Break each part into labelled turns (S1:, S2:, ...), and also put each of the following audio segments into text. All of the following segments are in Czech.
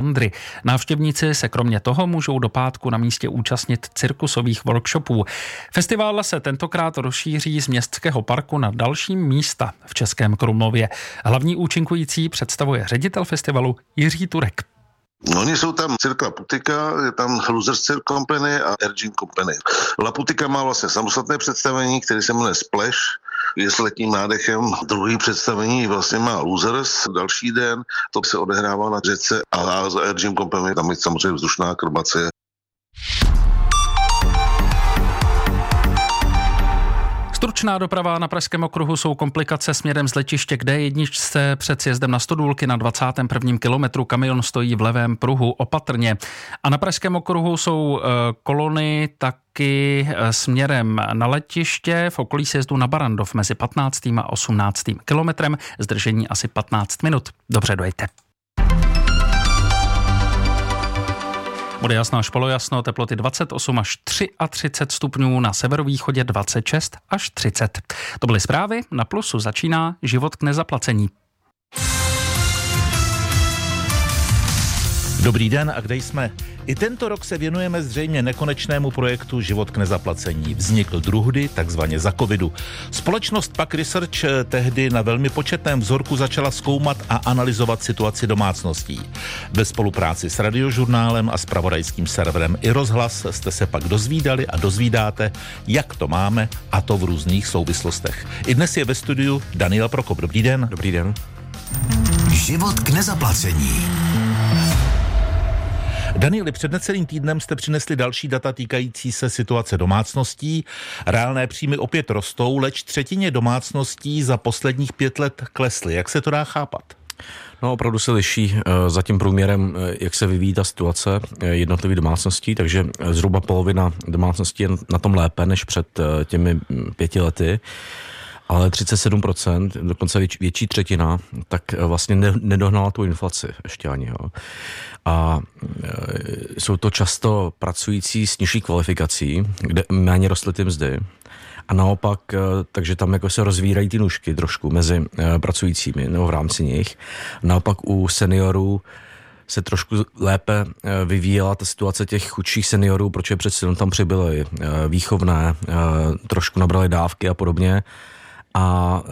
S1: Ondry. Návštěvníci se kromě toho můžou do pátku na místě účastnit cirkusových workshopů. Festival se tentokrát rozšíří z městského parku na další místa v Českém Krumlově. Hlavní účinkující představuje ředitel festivalu Jiří Turek.
S2: Oni jsou tam Cirque Laputika, je tam Losers Cirque Company a Ergin Company. Laputika má vlastně samostatné představení, které se jmenuje Splash, je s letním nádechem. Druhý představení vlastně má Losers, další den, to se odehrává na řece a za Ergin Company tam je samozřejmě vzdušná akrobacie.
S1: Stručná doprava na Pražském okruhu jsou komplikace směrem z letiště k D1 před sjezdem na Stodůlky na 21. kilometru. Kamion stojí v levém pruhu opatrně. A na Pražském okruhu jsou kolony taky směrem na letiště v okolí sjezdu na Barandov mezi 15. a 18. kilometrem. Zdržení asi 15 minut. Dobře, dojďte. Bude jasno až polojasno, teploty 28 až 33 stupňů, na severovýchodě 26 až 30. To byly zprávy, na Plusu začíná Život k nezaplacení.
S3: Dobrý den, a kde jsme? I tento rok se věnujeme zřejmě nekonečnému projektu Život k nezaplacení. Vznikl druhdy, takzvaně za covidu. Společnost PAK Research tehdy na velmi početném vzorku začala zkoumat a analyzovat situaci domácností. Ve spolupráci s Radiožurnálem a zpravodajským serverem iRozhlas jste se pak dozvídali a dozvídáte, jak to máme, a to v různých souvislostech. I dnes je ve studiu Daniel Prokop. Dobrý den.
S4: Dobrý den.
S5: Život k nezaplacení.
S3: Danieli, před necelým týdnem jste přinesli další data týkající se situace domácností. Reálné příjmy opět rostou, leč třetině domácností za posledních 5 let klesly. Jak se to dá chápat?
S4: No, opravdu se liší za tím průměrem, jak se vyvíjí ta situace jednotlivých domácností, takže zhruba polovina domácností je na tom lépe než před těmi 5 lety. Ale 37%, dokonce větší třetina, tak vlastně nedohnala tu inflaci ještě ani. Jo. A jsou to často pracující s nižší kvalifikací, kde méně rostly ty mzdy. A naopak, takže tam jako se rozvírají ty nůžky trošku mezi pracujícími nebo v rámci nich. Naopak u seniorů se trošku lépe vyvíjela ta situace těch chudších seniorů, protože přeci tam přibyly výchovné, trošku nabrali dávky a podobně. A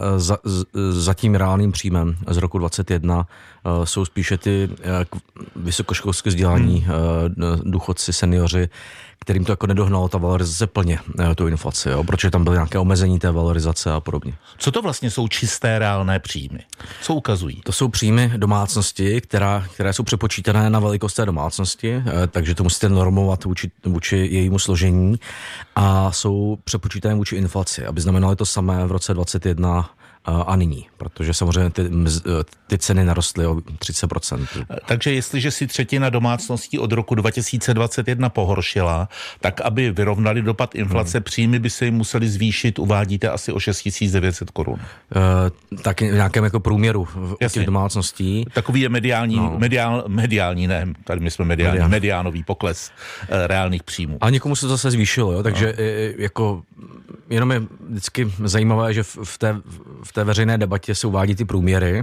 S4: za tím reálným příjmem z roku 2021 jsou spíše ty vysokoškolské vzdělání důchodci, seniori, kterým to jako nedohnalo ta valorizace plně, tu inflaci, jo? Protože tam byly nějaké omezení té valorizace a podobně.
S3: Co to vlastně jsou čisté reálné příjmy? Co ukazují?
S4: To jsou příjmy domácnosti, které jsou přepočítané na velikost té domácnosti, takže to musíte normovat vůči jejímu složení a jsou přepočítané vůči inflaci, aby znamenaly to samé v roce 2021 a nyní, protože samozřejmě ty ceny narostly o 30%.
S3: Takže jestliže si třetina domácností od roku 2021 pohoršila, tak aby vyrovnali dopad inflace, příjmy by se jim museli zvýšit, uvádíte, asi o 6 900 korun.
S4: Tak v nějakém jako průměru těch domácností.
S3: Takový je mediální, ne, tady my jsme mediánový pokles reálných příjmů.
S4: A někomu se to zase zvýšilo, jo, takže jako jenom je vždycky zajímavé, že v té veřejné debatě se uvádí ty průměry,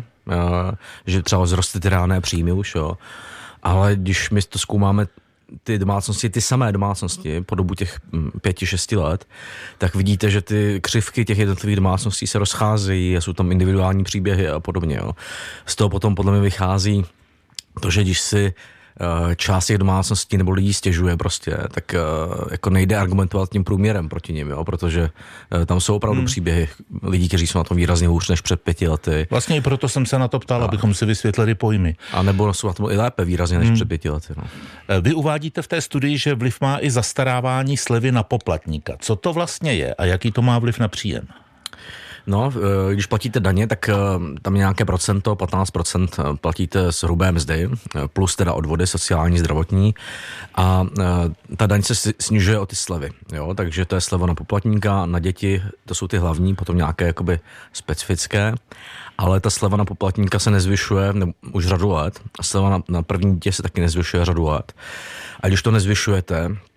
S4: že třeba vzrostly ty reálné příjmy už, jo. Ale když my to zkoumáme ty domácnosti, ty samé domácnosti po dobu těch 5-6 let, tak vidíte, že ty křivky těch jednotlivých domácností se rozcházejí a jsou tam individuální příběhy a podobně, jo. Z toho potom podle mě vychází to, že když si část těch domácností nebo lidí stěžuje prostě, tak jako nejde argumentovat tím průměrem proti nim, jo, protože tam jsou opravdu příběhy lidí, kteří jsou na tom výrazně hůř než před 5 lety.
S3: Vlastně i proto jsem se na to ptal, abychom si vysvětlili pojmy.
S4: A nebo jsou na tom i lépe výrazně než před 5 lety. No.
S3: Vy uvádíte v té studii, že vliv má i zastarávání slevy na poplatníka. Co to vlastně je a jaký to má vliv na příjem?
S4: No, když platíte daně, tak tam je nějaké procento, 15% platíte z hrubé mzdy, plus teda odvody sociální, zdravotní a ta daň se snižuje o ty slevy, jo, takže to je sleva na poplatníka, na děti, to jsou ty hlavní, potom nějaké jakoby specifické, ale ta sleva na poplatníka se nezvyšuje už řadu let a sleva na první dítě se taky nezvyšuje řadu let. A když to nezvyšujete,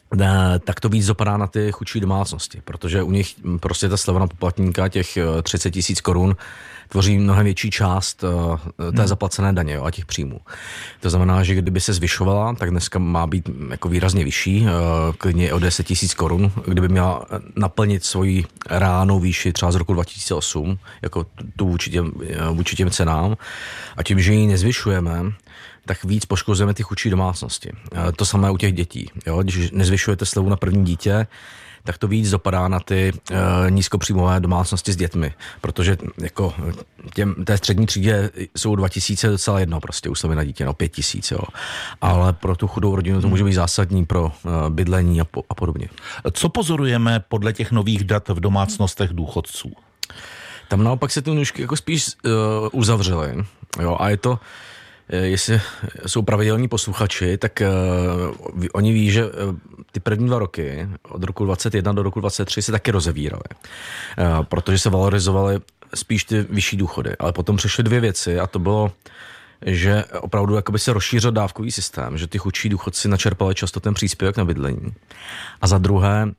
S4: tak to víc dopadá na ty chudší domácnosti, protože u nich prostě ta sleva na poplatníka těch 30 000 korun tvoří mnohem větší část té zaplacené daně, jo, a těch příjmů. To znamená, že kdyby se zvyšovala, tak dneska má být jako výrazně vyšší, klidně o 10 000 korun, kdyby měla naplnit svoji reálnou výši třeba z roku 2008, jako tu vůči těm cenám. A tím, že ji nezvyšujeme, tak víc poškozujeme ty chudší domácnosti. To samé u těch dětí. Jo? Když nezvyšujete slevu na první dítě, tak to víc dopadá na ty nízkopříjmové domácnosti s dětmi, protože jako té střední třídě jsou 2 000 docela jedno prostě u slevy na dítě, 5 000, jo. Ale pro tu chudou rodinu to může být zásadní pro bydlení a podobně.
S3: Co pozorujeme podle těch nových dat v domácnostech důchodců?
S4: Tam naopak se ty nůžky jako spíš uzavřely, jo, a je to, jestli jsou pravidelní posluchači, tak oni ví, že ty první 2 roky, od roku 21 do roku 23, se taky rozevíraly, protože se valorizovaly spíš ty vyšší důchody. Ale potom přišly 2 věci a to bylo, že opravdu jakoby se rozšířil dávkový systém, že ty chudší důchodci načerpali často ten příspěvek na bydlení. A za druhé,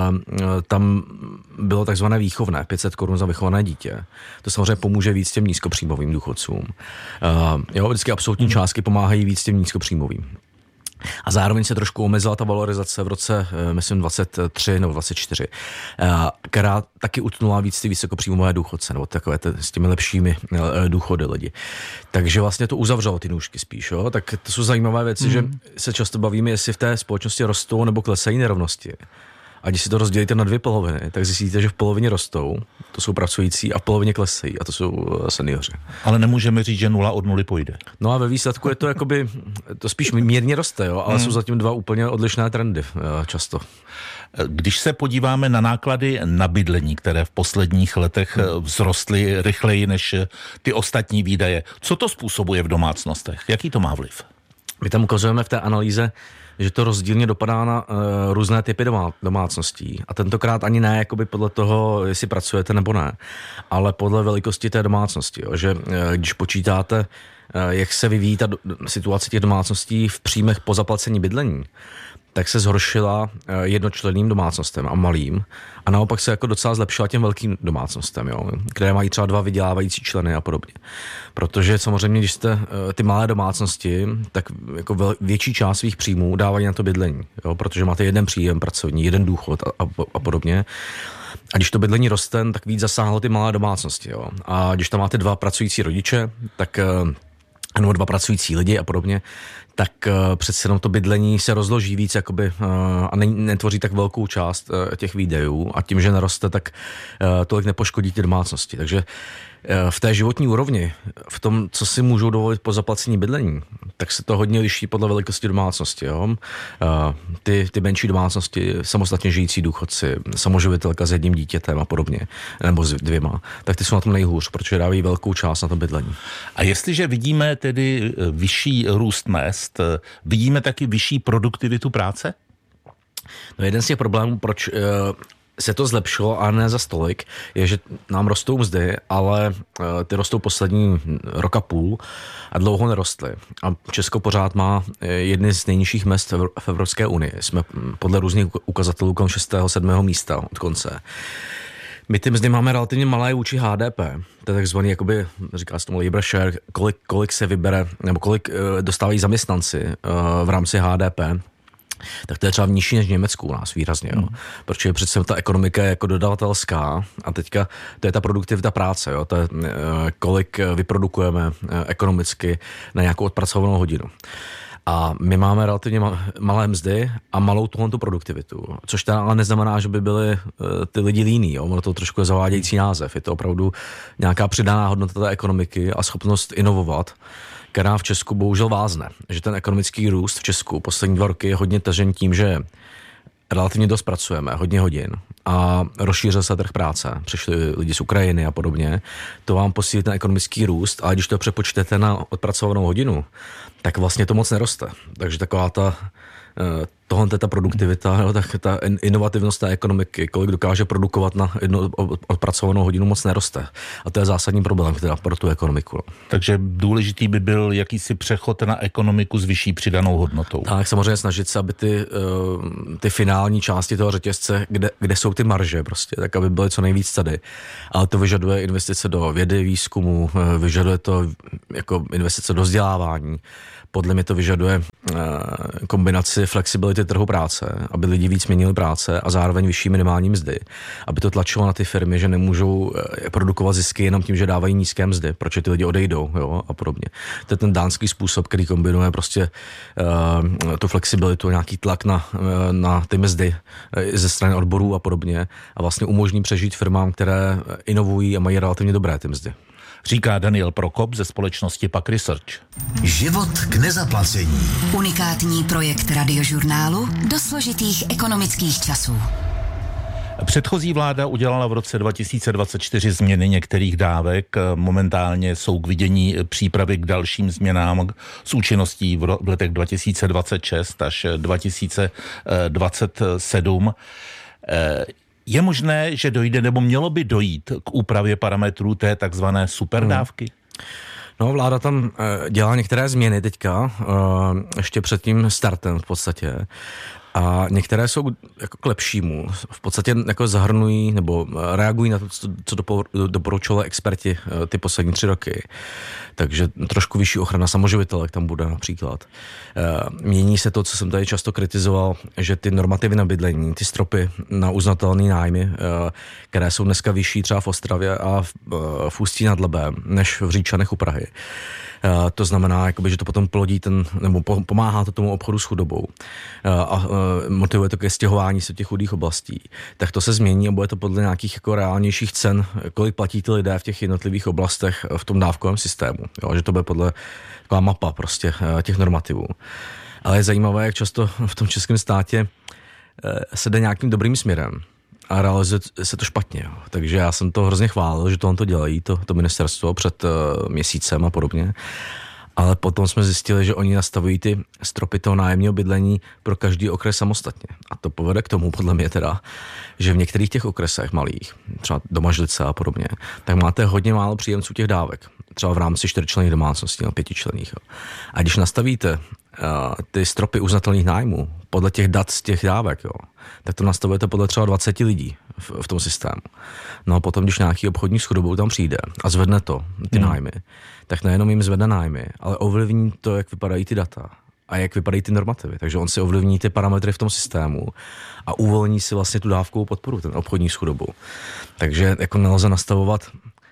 S4: tam bylo takzvané výchovné, 500 korun za vychované dítě. To samozřejmě pomůže víc těm nízkopříjmovým důchodcům. Jo, vždycky absolutní částky pomáhají víc těm nízkopříjmovým. A zároveň se trošku omezila ta valorizace v roce, myslím, 23 nebo 24, která taky utnula víc ty vysokopříjmové důchodce, nebo takové s těmi lepšími důchody lidi. Takže vlastně to uzavřelo ty nůžky spíš, jo? Tak to jsou zajímavé věci, že se často bavíme, jestli v té společnosti rostou nebo klesají nerovnosti. A když si to rozdělíte na 2 poloviny, tak zjistíte, že v polovině rostou, to jsou pracující, a v polovině klesají, a to jsou seniori.
S3: Ale nemůžeme říct, že 0 od 0 půjde.
S4: No a ve výsledku je to jakoby, to spíš mírně roste, jo, ale jsou zatím 2 úplně odlišné trendy často.
S3: Když se podíváme na náklady na bydlení, které v posledních letech vzrostly rychleji než ty ostatní výdaje, co to způsobuje v domácnostech? Jaký to má vliv?
S4: My tam ukazujeme v té analýze, že to rozdílně dopadá na různé typy domácností. A tentokrát ani ne jakoby podle toho, jestli pracujete nebo ne, ale podle velikosti té domácnosti. Jo. Že když počítáte, jak se vyvíjí ta situace těch domácností v příjmech po zaplacení bydlení, tak se zhoršila jednočlenným domácnostem a malým a naopak se jako docela zlepšila těm velkým domácnostem, jo, které mají třeba 2 vydělávající členy a podobně. Protože samozřejmě, když jste ty malé domácnosti, tak jako větší část svých příjmů dávají na to bydlení, jo, protože máte jeden příjem pracovní, jeden důchod a podobně. A když to bydlení roste, tak víc zasáhlo ty malé domácnosti, jo. A když tam máte 2 pracující rodiče, tak nebo 2 pracující lidi a podobně, tak přece jenom to bydlení se rozloží víc jakoby, a netvoří tak velkou část těch výdajů a tím, že neroste, tak tolik nepoškodí ty domácnosti. Takže v té životní úrovni, v tom, co si můžou dovolit po zaplacení bydlení, tak se to hodně liší podle velikosti domácnosti. Jo? Ty menší domácnosti, samostatně žijící důchodci, samoživitelka s 1 dítětem a podobně, nebo s 2, tak ty jsou na tom nejhůř, protože dávají velkou část na to bydlení.
S3: A jestliže vidíme tedy vyšší růst mezd, vidíme taky vyšší produktivitu práce?
S4: No jeden z těch problémů, proč se to zlepšilo a ne za stolik, je, že nám rostou mzdy, ale ty rostou poslední 1,5 roku a dlouho nerostly. A Česko pořád má jedny z nejnižších mezd v Evropské unii. Jsme podle různých ukazatelů kolem 6. 7. místa od konce. My ty mzdy máme relativně malé vůči HDP. To je takzvaný, jakoby, říká se tomu labor share, kolik se vybere, nebo kolik dostávají zaměstnanci v rámci HDP. Tak to je třeba nižší než v Německu u nás výrazně, jo. Protože přece ta ekonomika je jako dodavatelská a teďka to je ta produktivita práce, jo. To je, kolik vyprodukujeme ekonomicky na nějakou odpracovanou hodinu. A my máme relativně malé mzdy a malou tuhletu produktivitu, což teda ale neznamená, že by byli ty lidi líní, jo. Ono to trošku je zavádějící název. Je to opravdu nějaká přidaná hodnota té ekonomiky a schopnost inovovat, která v Česku bohužel vázne. Že ten ekonomický růst v Česku poslední 2 roky je hodně tažen tím, že relativně dost pracujeme, hodně hodin a rozšířil se trh práce. Přišli lidi z Ukrajiny a podobně. To vám posílí ten ekonomický růst, ale když to přepočtete na odpracovanou hodinu, tak vlastně to moc neroste. Takže taková ta produktivita, tak ta inovativnost té ekonomiky, kolik dokáže produkovat na jednu odpracovanou hodinu, moc neroste. A to je zásadní problém teda pro tu ekonomiku.
S3: Takže důležitý by byl jakýsi přechod na ekonomiku s vyšší přidanou hodnotou.
S4: Tak samozřejmě snažit se, aby ty finální části toho řetězce, kde jsou ty marže prostě, tak aby byly co nejvíc tady. Ale to vyžaduje investice do vědy, výzkumu, vyžaduje to jako investice do vzdělávání. Podle mě to vyžaduje kombinaci flexibility trhu práce, aby lidi víc měnili práce a zároveň vyšší minimální mzdy. Aby to tlačilo na ty firmy, že nemůžou produkovat zisky jenom tím, že dávají nízké mzdy, proč ty lidi odejdou, jo, a podobně. To je ten dánský způsob, který kombinuje prostě tu flexibilitu, nějaký tlak na ty mzdy ze strany odborů a podobně a vlastně umožní přežít firmám, které inovují a mají relativně dobré ty mzdy.
S3: Říká Daniel Prokop ze společnosti PAQ Research.
S5: Život k nezaplacení.
S6: Unikátní projekt Radiožurnálu do složitých ekonomických časů.
S3: Předchozí vláda udělala v roce 2024 změny některých dávek. Momentálně jsou k vidění přípravy k dalším změnám s účinností v letech 2026 až 2027. Je možné, že dojde, nebo mělo by dojít k úpravě parametrů té takzvané superdávky?
S4: No, vláda tam dělá některé změny teďka, ještě před tím startem v podstatě. A některé jsou jako k lepšímu. V podstatě jako zahrnují nebo reagují na to, co doporučovali experti ty poslední 3 roky. Takže trošku vyšší ochrana samoživitelek tam bude například. Mění se to, co jsem tady často kritizoval, že ty normativy na bydlení, ty stropy na uznatelné nájmy, které jsou dneska vyšší třeba v Ostravě a v Ústí nad Labem, než v Říčanech u Prahy. To znamená, jakoby, že to potom plodí nebo pomáhá to tomu obchodu s chudobou a motivuje to ke stěhování se těch chudých oblastí. Tak to se změní a bude to podle nějakých jako reálnějších cen, kolik platí ty lidé v těch jednotlivých oblastech v tom dávkovém systému. Jo, že to bude podle taková mapa prostě těch normativů. Ale je zajímavé, jak často v tom českém státě se jde nějakým dobrým směrem a realizuje se to špatně. Jo. Takže já jsem to hrozně chválil, že to dělají, to ministerstvo před měsícem a podobně. Ale potom jsme zjistili, že oni nastavují ty stropy toho nájemního bydlení pro každý okres samostatně. A to povede k tomu, podle mě teda, že v některých těch okresech malých, třeba Domažlice a podobně, tak máte hodně málo příjemců těch dávek. Třeba v rámci 4členných domácností, 5členných. Jo. A když nastavíte ty stropy uznatelných nájmů podle těch dat z těch dávek, jo, tak to nastavujete podle třeba 20 lidí v tom systému. No a potom, když nějaký obchodník s chudobou tam přijde a zvedne ty nájmy, tak nejenom jim zvedne nájmy, ale ovlivní to, jak vypadají ty data a jak vypadají ty normativy. Takže on si ovlivní ty parametry v tom systému a uvolní si vlastně tu dávkovou podporu, ten obchodník s chudobou. Takže jako nelze nastavovat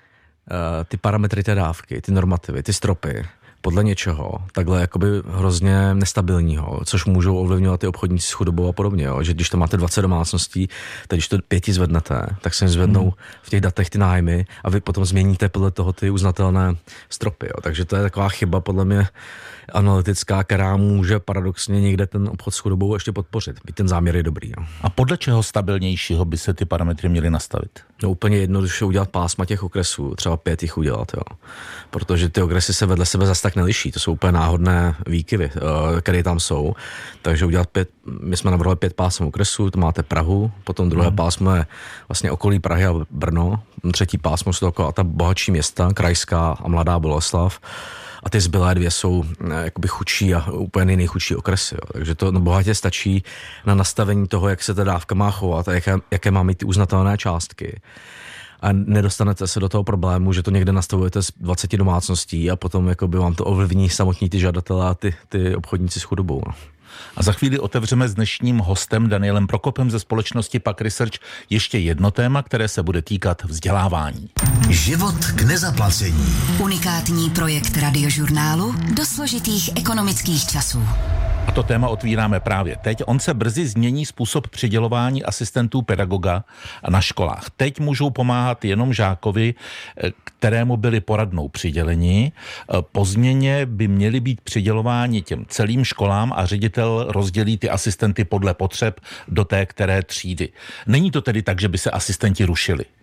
S4: ty parametry té dávky, ty normativy, ty stropy podle něčeho, takhle jakoby hrozně nestabilního, což můžou ovlivňovat ty obchodníci s chudobou a podobně, jo? Že když to máte 20 domácností, tak když to 5 zvednete, tak se jim zvednou v těch datech ty nájmy a vy potom změníte podle toho ty uznatelné stropy, jo? Takže to je taková chyba podle mě analytická, která může paradoxně někde ten obchod s chudobou ještě podpořit. Byť ten záměr je dobrý. Jo?
S3: A podle čeho stabilnějšího by se ty parametry měly nastavit?
S4: No úplně jednoduše udělat pásma těch okresů, třeba 5 jich udělat, jo. Protože ty okresy se vedle sebe zase tak neliší, to jsou úplně náhodné výkyvy, které tam jsou. Takže udělat 5, my jsme navrhli 5 pásm okresů, to máte Prahu, potom druhé pásmo je vlastně okolí Prahy a Brno, třetí pásmo jsou taková ta bohatší města, Krajská a Mladá Boleslav. A ty zbylé 2 jsou jakoby chudší a úplně nejchudší okresy. Jo. Takže to bohatě stačí na nastavení toho, jak se ta dávka má chovat a jaké má mít ty uznatelné částky. A nedostanete se do toho problému, že to někde nastavujete z 20 domácností a potom jakoby vám to ovlivní samotní ty žadatelé a ty obchodníci s chudobou. No.
S3: A za chvíli otevřeme s dnešním hostem Danielem Prokopem ze společnosti PAQ Research ještě jedno téma, které se bude týkat vzdělávání.
S5: Život k nezaplacení.
S6: Unikátní projekt Radiožurnálu do složitých ekonomických časů.
S3: A to téma otvíráme právě teď. On se brzy změní způsob přidělování asistentů pedagoga na školách. Teď můžou pomáhat jenom žákovi, kterému byli poradnou přiděleni. Po změně by měli být přidělováni těm celým školám a ředitel rozdělí ty asistenty podle potřeb do té které třídy. Není to tedy tak, že by se asistenti rušili?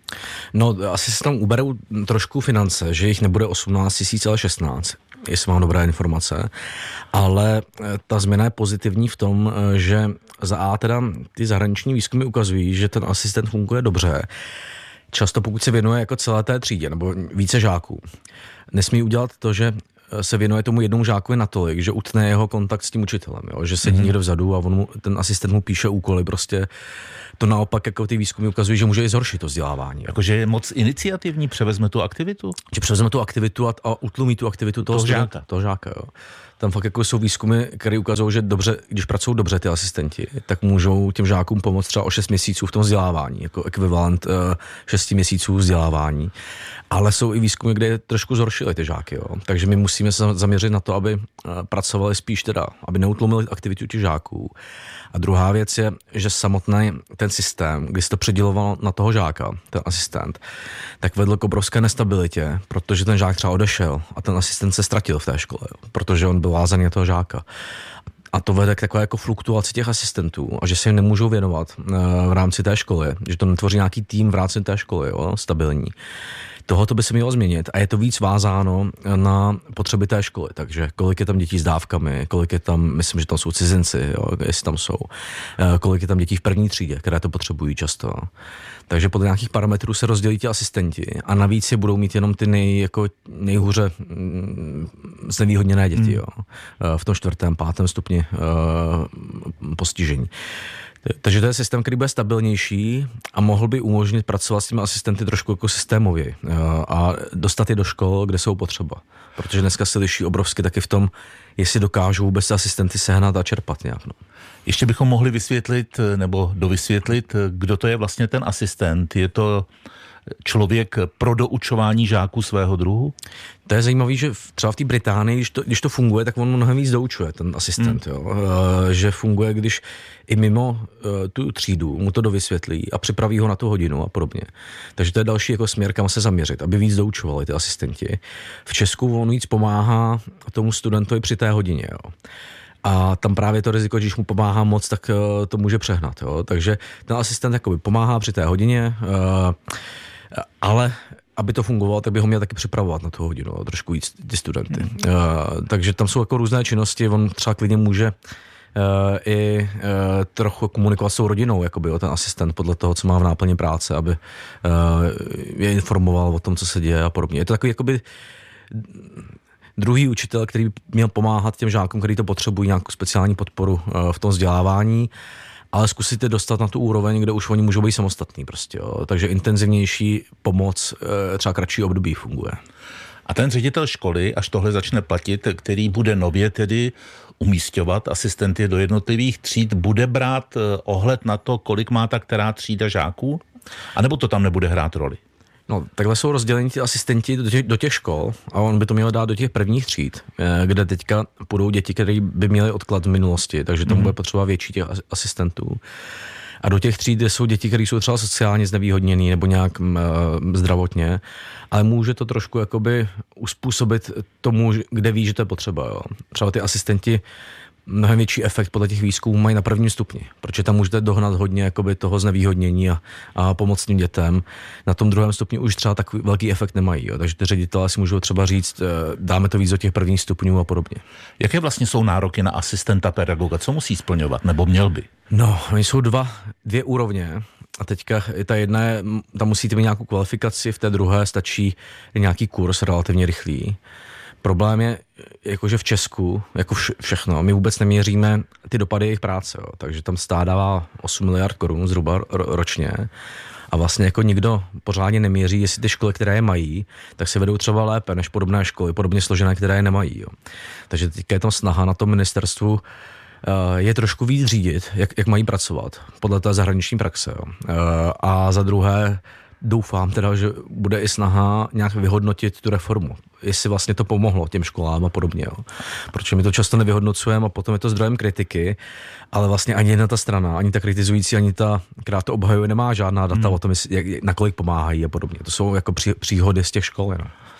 S4: No, asi se tam uberou trošku finance, že jich nebude 18 000, ale 16, jestli mám dobré informace, ale ta změna je pozitivní v tom, že za A teda ty zahraniční výzkumy ukazují, že ten asistent funguje dobře, často pokud se věnuje jako celé té třídě nebo více žáků. Nesmí udělat to, že se věnuje tomu jednomu žákovi natolik, že utne jeho kontakt s tím učitelem, jo? Že sedí někdo vzadu a ten asistent mu píše úkoly, prostě to naopak jako ty výzkumy ukazují, že může i zhoršit to vzdělávání.
S3: Jakože je moc iniciativní, převezme tu aktivitu?
S4: Že převezme tu aktivitu a utlumí tu aktivitu toho žáka. Jo. Tam fakt jako jsou výzkumy, které ukazují, že dobře, když pracují dobře ty asistenti, tak můžou těm žákům pomoct třeba o 6 měsíců v tom vzdělávání, jako ekvivalent 6 měsíců vzdělávání. Ale jsou i výzkumy, kde trošku zhoršily ty žáky. Jo. Takže my musíme se zaměřit na to, aby pracovali spíš teda, aby neutlumili aktivitu těch žáků. A druhá věc je, že samotný ten systém, kdy se to předělovalo na toho žáka, ten asistent, tak vedl k obrovské nestabilitě, protože ten žák třeba odešel a ten asistent se ztratil v té škole, jo, protože on byl vázaný na toho žáka. A to vede k takové jako fluktuaci těch asistentů a že se jim nemůžou věnovat v rámci té školy, že to netvoří nějaký tým v rámci té školy, jo, stabilní. Tohoto by se mělo změnit a je to víc vázáno na potřeby té školy, takže kolik je tam dětí s dávkami, kolik je tam, myslím, že tam jsou cizinci, jo, jestli tam jsou, kolik je tam dětí v první třídě, které to potřebují často. Takže podle nějakých parametrů se rozdělí ti asistenti a navíc je budou mít jenom ty nejhůře znevýhodněné děti, jo, v tom 4., 5. stupni postižení. Takže to je systém, který bude stabilnější a mohl by umožnit pracovat s těmi asistenty trošku jako systémově a dostat je do škol, kde jsou potřeba. Protože dneska se liší obrovsky taky v tom, jestli dokážou vůbec asistenty sehnat a čerpat nějak. No.
S3: Ještě bychom mohli vysvětlit nebo dovysvětlit, kdo to je vlastně ten asistent. Je to člověk pro doučování žáků svého druhu?
S4: To je zajímavé, že třeba v té Británii, když to funguje, tak on mnohem víc doučuje, ten asistent. Jo? Že funguje, když i mimo tu třídu mu to dovysvětlí a připraví ho na tu hodinu a podobně. Takže to je další jako směr, kam se zaměřit, aby víc doučovali ty asistenti. V Česku on víc pomáhá tomu studentovi při té hodině. Jo? A tam právě to riziko, když mu pomáhá moc, tak to může přehnat. Jo? Takže ten asistent jakoby pomáhá při té hodině, ale aby to fungovalo, tak by ho měl taky připravovat na tu hodinu, trošku víc ty studenty. Takže tam jsou jako různé činnosti, on třeba klidně může i trochu komunikovat s tou rodinou, jakoby, ten asistent podle toho, co má v náplni práce, aby je informoval o tom, co se děje a podobně. Je to takový jakoby druhý učitel, který by měl pomáhat těm žákům, kteří to potřebují, nějakou speciální podporu v tom vzdělávání, ale zkusíte dostat na tu úroveň, kde už oni můžou být samostatní prostě, jo. Takže intenzivnější pomoc, třeba kratší období funguje.
S3: A ten ředitel školy, až tohle začne platit, který bude nově tedy umísťovat asistenty do jednotlivých tříd, bude brát ohled na to, kolik má ta která třída žáků? A nebo to tam nebude hrát roli?
S4: No, takhle jsou rozděleni ty asistenti do těch škol a on by to měl dát do těch prvních tříd, kde teďka půjdou děti, které by měly odklad v minulosti, takže tam bude potřeba větší těch asistentů. A do těch tříd, kde jsou děti, které jsou třeba sociálně znevýhodněný nebo nějak zdravotně, ale může to trošku jakoby uspůsobit tomu, kde ví, že to je potřeba. Jo. Třeba ty asistenti mnohem větší efekt podle těch výzkumů mají na prvním stupni, protože tam můžete dohnat hodně jakoby toho znevýhodnění a pomoct tím dětem. Na tom druhém stupni už třeba takový velký efekt nemají, jo. Takže ty ředitelé si můžou třeba říct, dáme to víc do těch prvních stupňů a podobně.
S3: Jaké vlastně jsou nároky na asistenta pedagoga? Co musí splňovat, nebo měl by?
S4: No, oni jsou dvě úrovně. A teďka ta jedna je, tam musíte mít nějakou kvalifikaci, v té druhé stačí nějaký kurz relativně rychlý. Problém je, jakože v Česku, jako všechno, my vůbec neměříme ty dopady jejich práce, jo. Takže tam stát dává 8 miliard korun zhruba ročně a vlastně jako nikdo pořádně neměří, jestli ty školy, které je mají, tak se vedou třeba lépe než podobné školy, podobně složené, které je nemají. Jo. Takže teďka je tam snaha na tom ministerstvu je trošku víc řídit, jak mají pracovat podle té zahraniční praxe. Jo. A za druhé doufám teda, že bude i snaha nějak vyhodnotit tu reformu. Jestli vlastně to pomohlo těm školám a podobně. Jo. Protože my to často nevyhodnocujeme a potom je to zdrojem kritiky, ale vlastně ani jedna ta strana, ani ta kritizující, ani ta, která to obhajuje, nemá žádná data o tom, nakolik pomáhají a podobně. To jsou jako příhody z těch škol. No.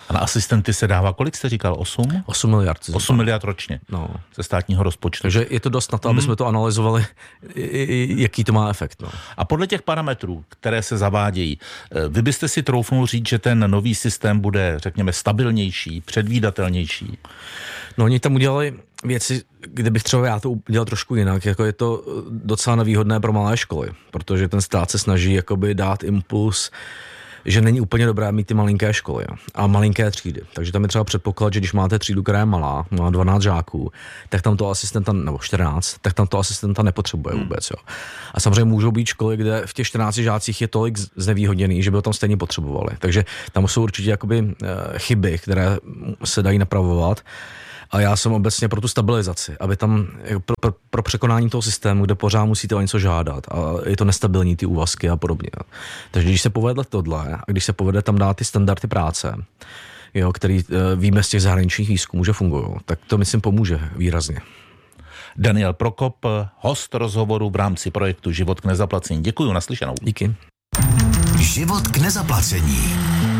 S3: A na asistenty se dává, kolik jste říkal, 8?
S4: 8 miliard.
S3: 8 miliard ročně ze státního rozpočtu.
S4: Takže je to dost na to, aby jsme to analyzovali, jaký to má efekt.
S3: A podle těch parametrů, které se zavádějí, vy byste si troufnul říct, že ten nový systém bude, řekněme, stabilnější, předvídatelnější?
S4: No, oni tam udělali věci, kde bych třeba já to udělal trošku jinak, jako je to docela nevýhodné pro malé školy, protože ten stát se snaží jakoby dát impuls, že není úplně dobré mít ty malinké školy a malinké třídy. Takže tam je třeba předpoklad, že když máte třídu, která je malá, má 12 žáků, tak tam to asistenta, nebo 14, tak tam to asistenta nepotřebuje vůbec. Jo. A samozřejmě můžou být školy, kde v těch 14 žácích je tolik znevýhodněný, že by ho tam stejně potřebovali. Takže tam jsou určitě jakoby chyby, které se dají napravovat. A já jsem obecně pro tu stabilizaci, aby tam pro překonání toho systému, kde pořád musíte o něco žádat a je to nestabilní ty úvazky a podobně. Takže když se povede tohle a když se povede tam dát ty standardy práce, jo, který víme z těch zahraničních výzkumů, že fungují, tak to myslím pomůže výrazně.
S3: Daniel Prokop, host rozhovoru v rámci projektu Život k nezaplacení. Děkuju, naslyšenou.
S4: Díky.
S5: Život k nezaplacení.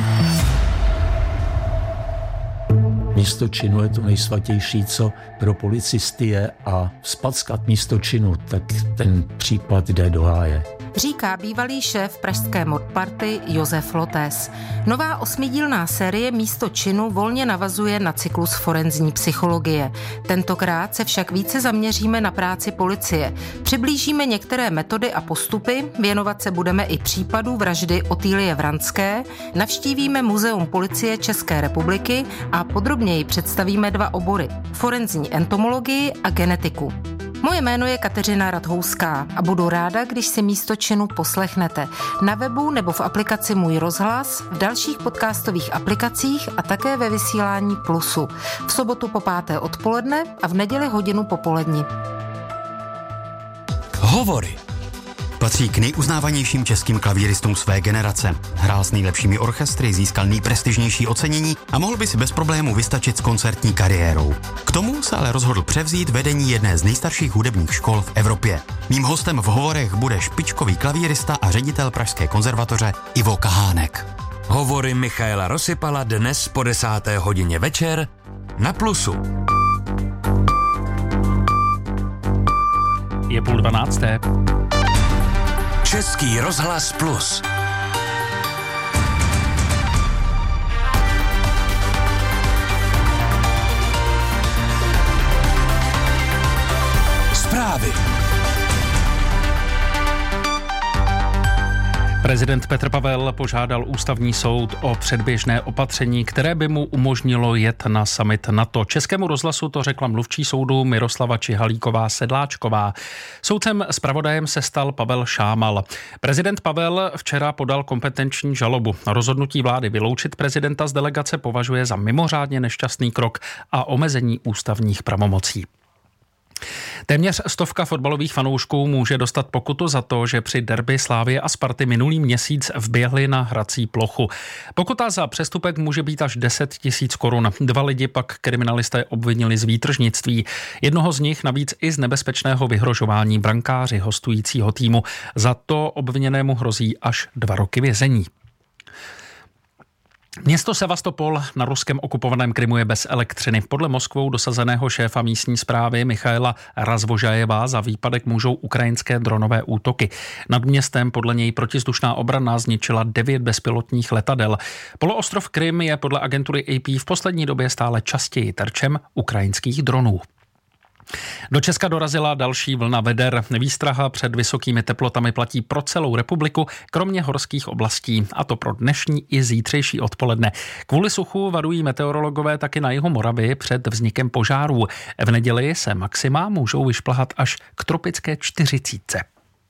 S7: Místo činu je to nejsvatější, co pro policisty je, a vzpackat místo činu, tak ten případ jde do háje.
S8: Říká bývalý šéf pražské modparty Josef Lotes. Nová 8dílná série Místo činu volně navazuje na cyklus forenzní psychologie. Tentokrát se však více zaměříme na práci policie. Přiblížíme některé metody a postupy, věnovat se budeme i případu vraždy Otýlie Vranské, navštívíme Muzeum policie České republiky a podrobněji představíme 2 obory: forenzní entomologii a genetiku. Moje jméno je Kateřina Radhouská a budu ráda, když si Místo činu poslechnete na webu nebo v aplikaci Můj rozhlas, v dalších podcastových aplikacích a také ve vysílání Plusu. V sobotu po 5. odpoledne a v neděli hodinu popolední.
S9: Hovory. Patří k nejuznávanějším českým klavíristům své generace. Hrál s nejlepšími orchestry, získal nejprestižnější ocenění a mohl by si bez problému vystačit s koncertní kariérou. K tomu se ale rozhodl převzít vedení jedné z nejstarších hudebních škol v Evropě. Mým hostem v hovorech bude špičkový klavírista a ředitel Pražské konzervatoře Ivo Kahánek.
S10: Hovory Michaela Rosypala dnes po 10. hodině večer na Plusu.
S1: Je 11:30.
S10: Český rozhlas Plus. Zprávy.
S1: Prezident Petr Pavel požádal ústavní soud o předběžné opatření, které by mu umožnilo jet na summit NATO. Českému rozhlasu to řekla mluvčí soudu Miroslava Čihalíková-Sedláčková. Soudcem zpravodajem se stal Pavel Šámal. Prezident Pavel včera podal kompetenční žalobu. Rozhodnutí vlády vyloučit prezidenta z delegace považuje za mimořádně nešťastný krok a omezení ústavních pravomocí. Téměř 100 fotbalových fanoušků může dostat pokutu za to, že při derby Slavie a Sparty minulý měsíc vběhli na hrací plochu. Pokuta za přestupek může být až 10 000 korun. 2 lidi pak kriminalisté obvinili z výtržnictví. Jednoho z nich navíc i z nebezpečného vyhrožování brankáři hostujícího týmu. Za to obviněnému hrozí až 2 roky vězení. Město Sevastopol na ruském okupovaném Krymu je bez elektřiny. Podle Moskvou dosazeného šéfa místní správy Michaela Razvožajeva za výpadek můžou ukrajinské dronové útoky. Nad městem podle něj protizdušná obrana zničila 9 bezpilotních letadel. Poloostrov Krym je podle agentury AP v poslední době stále častěji terčem ukrajinských dronů. Do Česka dorazila další vlna veder. Výstraha před vysokými teplotami platí pro celou republiku, kromě horských oblastí, a to pro dnešní i zítřejší odpoledne. Kvůli suchu varují meteorologové taky na jihu Moravy před vznikem požárů. V neděli se maxima můžou vyšplhat až k tropické 40.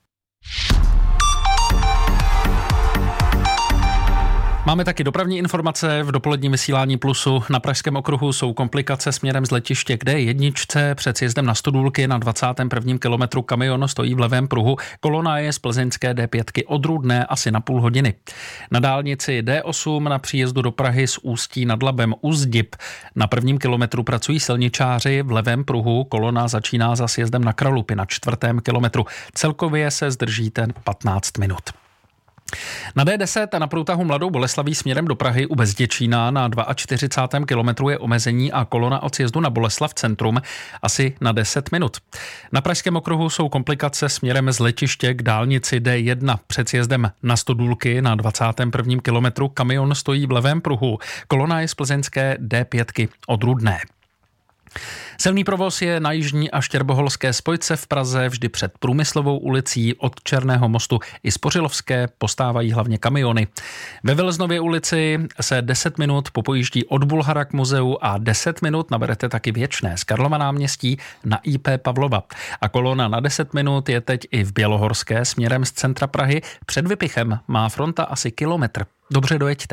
S1: Máme taky dopravní informace v dopoledním vysílání Plusu. Na Pražském okruhu jsou komplikace směrem z letiště k D1 před sjezdem na Studulky na 21. kilometru kamion stojí v levém pruhu. Kolona je z plzeňské D5 od Rudné asi na půl hodiny. Na dálnici D8 na příjezdu do Prahy z Ústí nad Labem u Zdib. Na 1. kilometru pracují silničáři v levém pruhu. Kolona začíná za sjezdem na Kralupy na 4. kilometru. Celkově se zdržíte 15 minut. Na D10 na průtahu Mladou Boleslaví směrem do Prahy u Bezděčína na 42. kilometru je omezení a kolona od sjezdu na Boleslav centrum asi na 10 minut. Na Pražském okruhu jsou komplikace směrem z letiště k dálnici D1. Před sjezdem na Stodůlky na 21. kilometru kamion stojí v levém pruhu. Kolona je z plzeňské D5 od Rudné. Silný provoz je na jižní a štěrboholské spojce v Praze vždy před Průmyslovou ulicí od Černého mostu i Spořilovské postávají hlavně kamiony. Ve Veleznově ulici se 10 minut popojíždí od Bulhara k muzeu a 10 minut naberete taky Věčné z Karlova náměstí na IP Pavlova. A kolona na 10 minut je teď i v Bělohorské směrem z centra Prahy. Před Vypichem má fronta asi kilometr. Dobře dojeďte.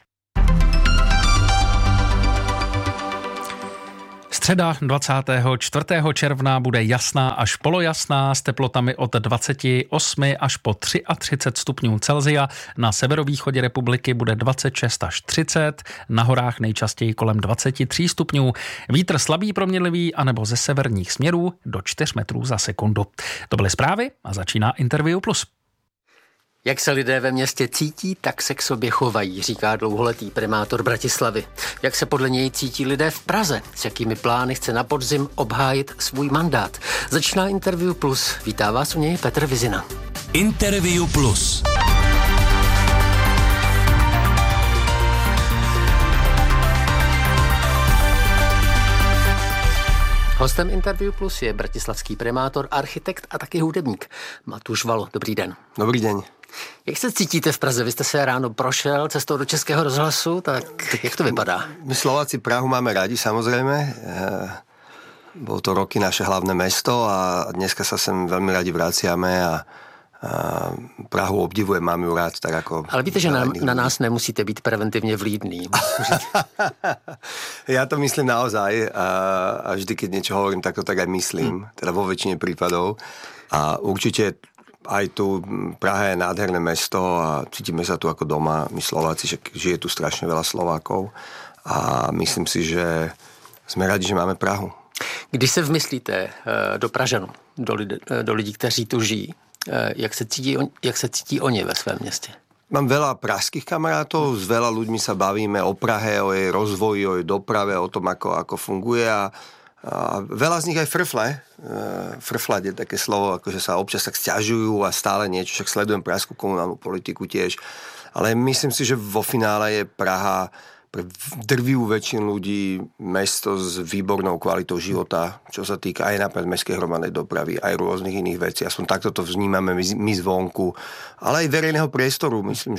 S1: Středa 24. června bude jasná až polojasná s teplotami od 28 až po 33 stupňů Celsia. Na severovýchodě republiky bude 26 až 30, na horách nejčastěji kolem 23 stupňů. Vítr slabý proměnlivý anebo ze severních směrů do 4 metrů za sekundu. To byly zprávy a začíná Interview Plus.
S11: Jak se lidé ve městě cítí, tak se k sobě chovají, říká dlouholetý primátor Bratislavy. Jak se podle něj cítí lidé v Praze, s jakými plány chce na podzim obhájit svůj mandát. Začíná Interview Plus. Vítá vás u něj Petr Vizina.
S10: Interview Plus.
S11: Hostem Interview Plus je bratislavský primátor, architekt a taky hudebník Matúš Valo. Dobrý den.
S12: Dobrý den.
S11: Jak se cítíte v Praze? Vy jste se ráno prošel cestou do Českého rozhlasu, tak jak to vypadá?
S12: My Slováci Prahu máme rádi, samozrejme. Bolo to roky naše hlavné mesto a dneska sa sem veľmi rádi vraciame a Prahu obdivujem, mám ju rád. Tak ako
S11: ale víte, že na nás nemusíte být preventivně vlídný.
S12: Ja to myslím naozaj a vždy, keď niečo hovorím, tak to tak aj myslím. Teda vo väčšine prípadov. A určite aj tu Praha je nádherné mesto a cítime sa tu ako doma. My Slováci, že žije tu strašne veľa Slovákov a myslím si, že sme radi, že máme Prahu.
S11: Když se vmyslíte do Pražanů, do lidí, kteří tu žijí, jak se cítí oni ve svém městě?
S12: Mám veľa pražských kamarátov, s veľa ľuďmi sa bavíme o Prahe, o jej rozvoji, o jej doprave, o tom, ako funguje a veľa z nich aj frfle. Frflať je také slovo, akože sa občas tak sťažujú a stále niečo, však sledujem pražskú komunálnu politiku tiež. Ale myslím si, že vo finále je Praha pre drvivú väčšinu ľudí mesto s výbornou kvalitou života, čo sa týka aj napríklad mestskej hromadnej dopravy, aj rôznych iných vecí. Aspoň takto to vnímame my zvonku, ale aj verejného priestoru. Myslím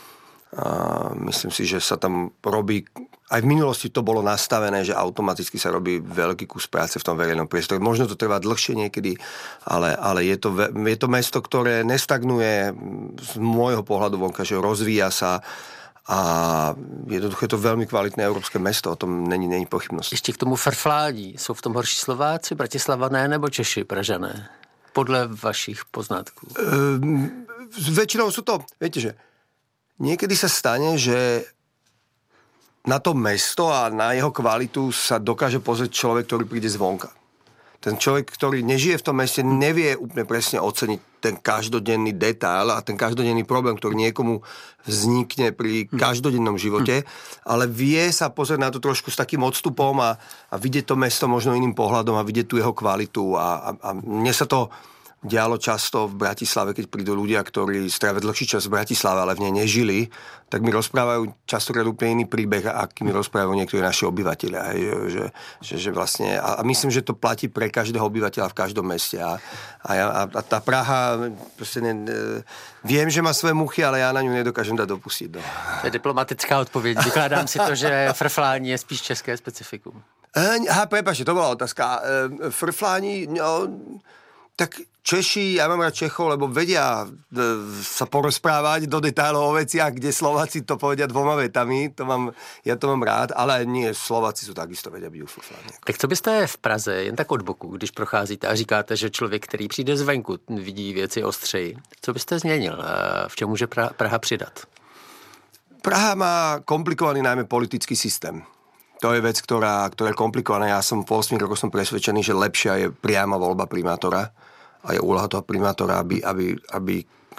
S12: si, že sa tam robí, aj v minulosti to bolo nastavené, že automaticky sa robí veľký kus práce v tom verejnom priestore. Možno to trvá dlhšie niekedy, ale je to mesto, ktoré nestagnuje z môjho pohľadu vonka, že rozvíja sa a jednoducho je to veľmi kvalitné európske mesto, o tom není pochybnosť.
S11: Ještě k tomu frfládí. Jsou v tom horší Slováci, Bratislavané nebo Češi, Pražané? Podle vašich poznatků.
S12: Väčšinou sú to, viete, že niekedy sa stane, že na to mesto a na jeho kvalitu sa dokáže pozrieť človek, ktorý príde zvonka. Ten človek, ktorý nežije v tom meste, nevie úplne presne oceniť ten každodenný detail a ten každodenný problém, ktorý niekomu vznikne pri každodennom živote, ale vie sa pozrieť na to trošku s takým odstupom a vidieť to mesto možno iným pohľadom a vidieť tu jeho kvalitu a mne sa to dialo často v Bratislave, keď prídu ľudia, ktorí strávia dlhší čas v Bratislave, ale v nej nežili, tak mi rozprávajú častokrát úplne iný príbeh, aký mi rozprávajú niektorí naši obyvatelia. Že vlastne, a myslím, že to platí pre každého obyvateľa v každom meste. A tá Praha, proste viem, že má svoje muchy, ale ja na ňu nedokážem dať dopustiť. No.
S11: To je diplomatická odpověď. Vykládám si to, že frflání je spíš české specifikum.
S12: Prepáčte, to bola otázka. Frflání, no, tak Češi, ja mám rád Čechov, lebo vedia sa porozprávať do detailov o veciach, kde Slováci to povedia dvoma vetami, ja to mám rád, ale nie, Slováci sú takisto vedia byť ufrfláni.
S11: Tak co byste v Praze, jen tak od boku, když procházíte a říkáte, že člověk, který přijde zvenku, vidí věci ostřeji, co byste změnil? V čem může Praha přidat?
S12: Praha má komplikovaný najmä politický systém. To je vec, ktorá je komplikovaná. Ja som po 8 rokoch presvedčený, že lepšia je priama voľba primátora a je úloha toho primátora, aby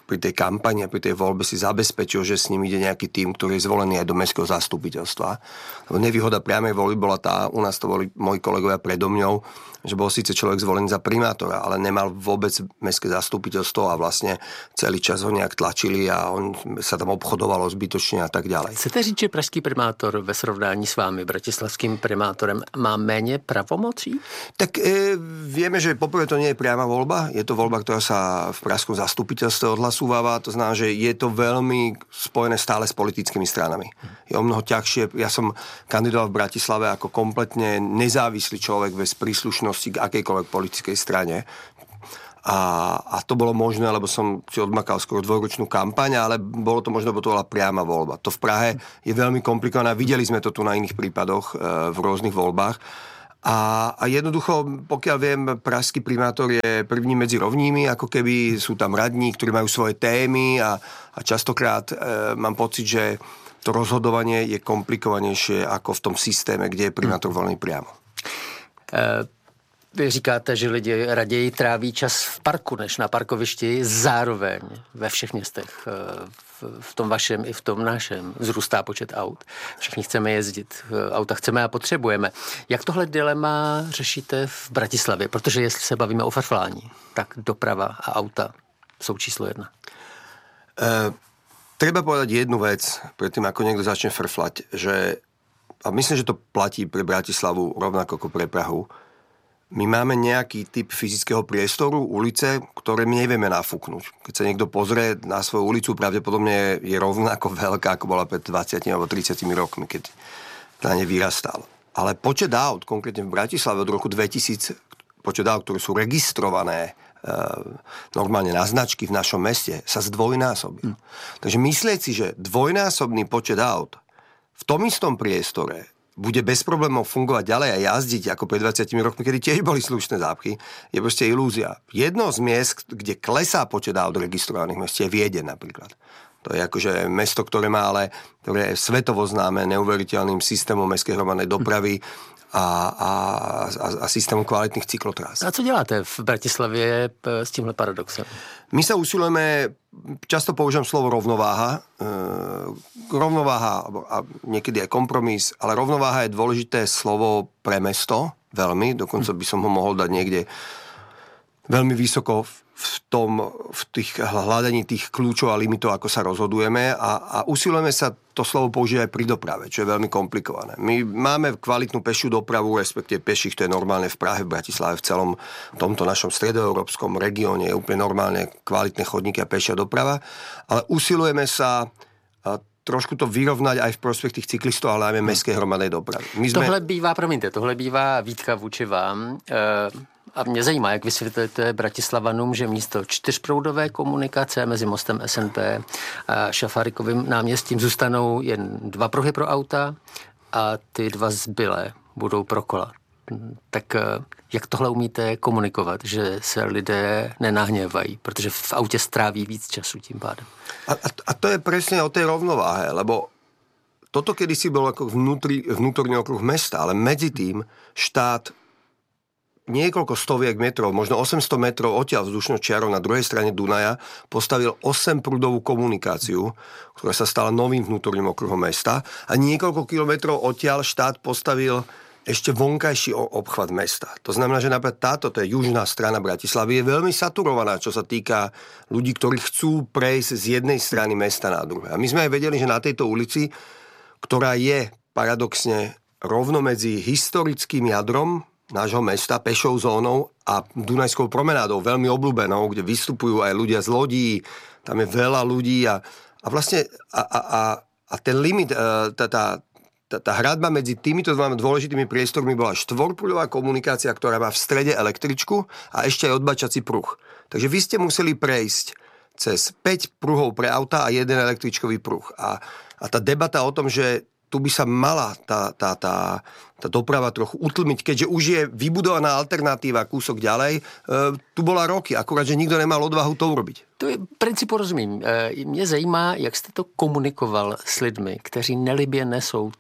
S12: pri tej kampani a pri tej voľbe si zabezpečil, že s ním ide nejaký tím, ktorý je zvolený aj do mestského zastupiteľstva. Nevýhoda priamej voľby bola tá, u nás to boli moji kolegovia predo mňou, že bol síce človek zvolený za primátora, ale nemal vôbec mestské zastupiteľstvo a vlastne celý čas ho nejak tlačili a on sa tam obchodovalo zbytočne a tak ďalej.
S11: Chcete říct, že pražský primátor ve srovnání s vámi, bratislavským primátorem, má méně pravomocí?
S12: Tak vieme, že poprvé to nie je priama voľba, je to voľba, ktorá sa v pražskom zastupiteľstve odhlasúváva, to znamená, že je to veľmi spojené stále s politickými stranami. Je o mnoho ťažšie, ja som kandidoval v Bratislave ako kompletne nezávislý človek bez príslušnosti k akejkoľvek politickej strane. A to bolo možné, lebo som si odmakal skoro 2-ročnú kampaň, ale bolo to možné, lebo to bola priama voľba. To v Prahe je veľmi komplikované. Videli sme to tu na iných prípadoch v rôznych voľbách. A jednoducho, pokiaľ viem, pražský primátor je první medzi rovnými, ako keby sú tam radní, ktorí majú svoje témy a častokrát mám pocit, že to rozhodovanie je komplikovanejšie ako v tom systéme, kde je primátor volený priamo.
S11: Vy říkáte, že lidi raději tráví čas v parku, než na parkovišti. Zároveň ve všech městech, v tom vašem i v tom našem, vzrůstá počet aut. Všichni chceme jezdit, auta chceme a potřebujeme. Jak tohle dilema řešíte v Bratislavě? Protože jestli se bavíme o farflání, tak doprava a auta jsou číslo 1.
S12: Treba povedať jednu vec, predtým ako niekto začne frflať, že, a myslím, že to platí pre Bratislavu rovnako ako pre Prahu, my máme nejaký typ fyzického priestoru, ulice, ktoré my nevieme nafúknuť. Keď sa niekto pozrie na svoju ulicu, pravdepodobne je rovnako veľká, ako bola pred 20 alebo 30 rokmi, keď na ne vyrastal. Ale počet aut, konkrétne v Bratislave od roku 2000, počet aut, ktoré sú registrované normálne na značky v našom meste, sa zdvojnásobil. Takže myslieť si, že dvojnásobný počet aut v tom istom priestore bude bez problémov fungovať ďalej a jazdiť ako pred 20 rokmi, kedy tiež boli slušné zápchy, je proste ilúzia. Jedno z miest, kde klesá počet aut registrovaných mest, je Viedeň napríklad. To je akože mesto, ktoré je svetovo známe neuveriteľným systémom mestskej hromadnej dopravy a systémom kvalitných cyklotrás.
S11: A co děláte v Bratislavě s tímhle paradoxem?
S12: My sa usilujeme, často používam slovo rovnováha. Rovnováha a niekedy aj kompromis, ale rovnováha je dôležité slovo pre mesto, veľmi, dokonca by som ho mohol dať niekde veľmi vysoko v tých hľadaní tých kľúčov a limitov, ako sa rozhodujeme a usilujeme sa to slovo použiť aj pri doprave, čo je veľmi komplikované. My máme kvalitnú pešiu dopravu, respektíve peších, to je normálne v Prahe, v Bratislave, v celom tomto našom stredoeurópskom regióne je úplne normálne kvalitné chodníky a pešia doprava, ale usilujeme sa trošku to vyrovnať aj v prospech tých cyklistov, ale najmä mestskej hromadnej dopravy.
S11: Tohle bývá výtka vůči vám. A mě zajímá, jak vysvětlíte Bratislavanům, že místo 4proudové komunikace mezi mostem SNP a Šafárikovým náměstím zůstanou jen 2 pruhy pro auta a ty 2 zbylé budou pro kola. Tak jak tohle umíte komunikovat, že se lidé nenahněvají, protože v autě stráví víc času tím pádem?
S12: A to je presne o tej rovnováhe, lebo toto kedysi bolo ako vnútorný okruh mesta, ale medzi tým štát niekoľko stoviek metrov, možno 800 metrov odtiaľ vzdušnou čiarou na druhej strane Dunaja postavil 8-prúdovú komunikáciu, ktorá sa stala novým vnútorným okruhom mesta a niekoľko kilometrov odtiaľ štát postavil ešte vonkajší obchvat mesta. To znamená, že napríklad to je južná strana Bratislavy, je veľmi saturovaná, čo sa týka ľudí, ktorí chcú prejsť z jednej strany mesta na druhé. A my sme aj vedeli, že na tejto ulici, ktorá je paradoxne rovno medzi historickým jadrom nášho mesta, pešou zónou a Dunajskou promenádou, veľmi obľúbenou, kde vystupujú aj ľudia z lodí, tam je veľa ľudí a vlastne ten limit, tá hradba medzi týmito dvoma dôležitými priestormi bola 4-prúdová komunikácia, ktorá má v strede električku a ešte aj odbačací pruh. Takže vy ste museli prejsť cez 5 pruhov pre auta a 1 električkový pruh. A tá debata o tom, že tu by sa mala tá doprava trochu utlmiť, keďže už je vybudovaná alternatíva kúsok ďalej. Tu bola roky, akurát, že nikto nemal odvahu to urobiť.
S11: To je principu rozumím. Mě zajímá, jak jste to komunikoval s lidmi, kteří nelibě nesou to,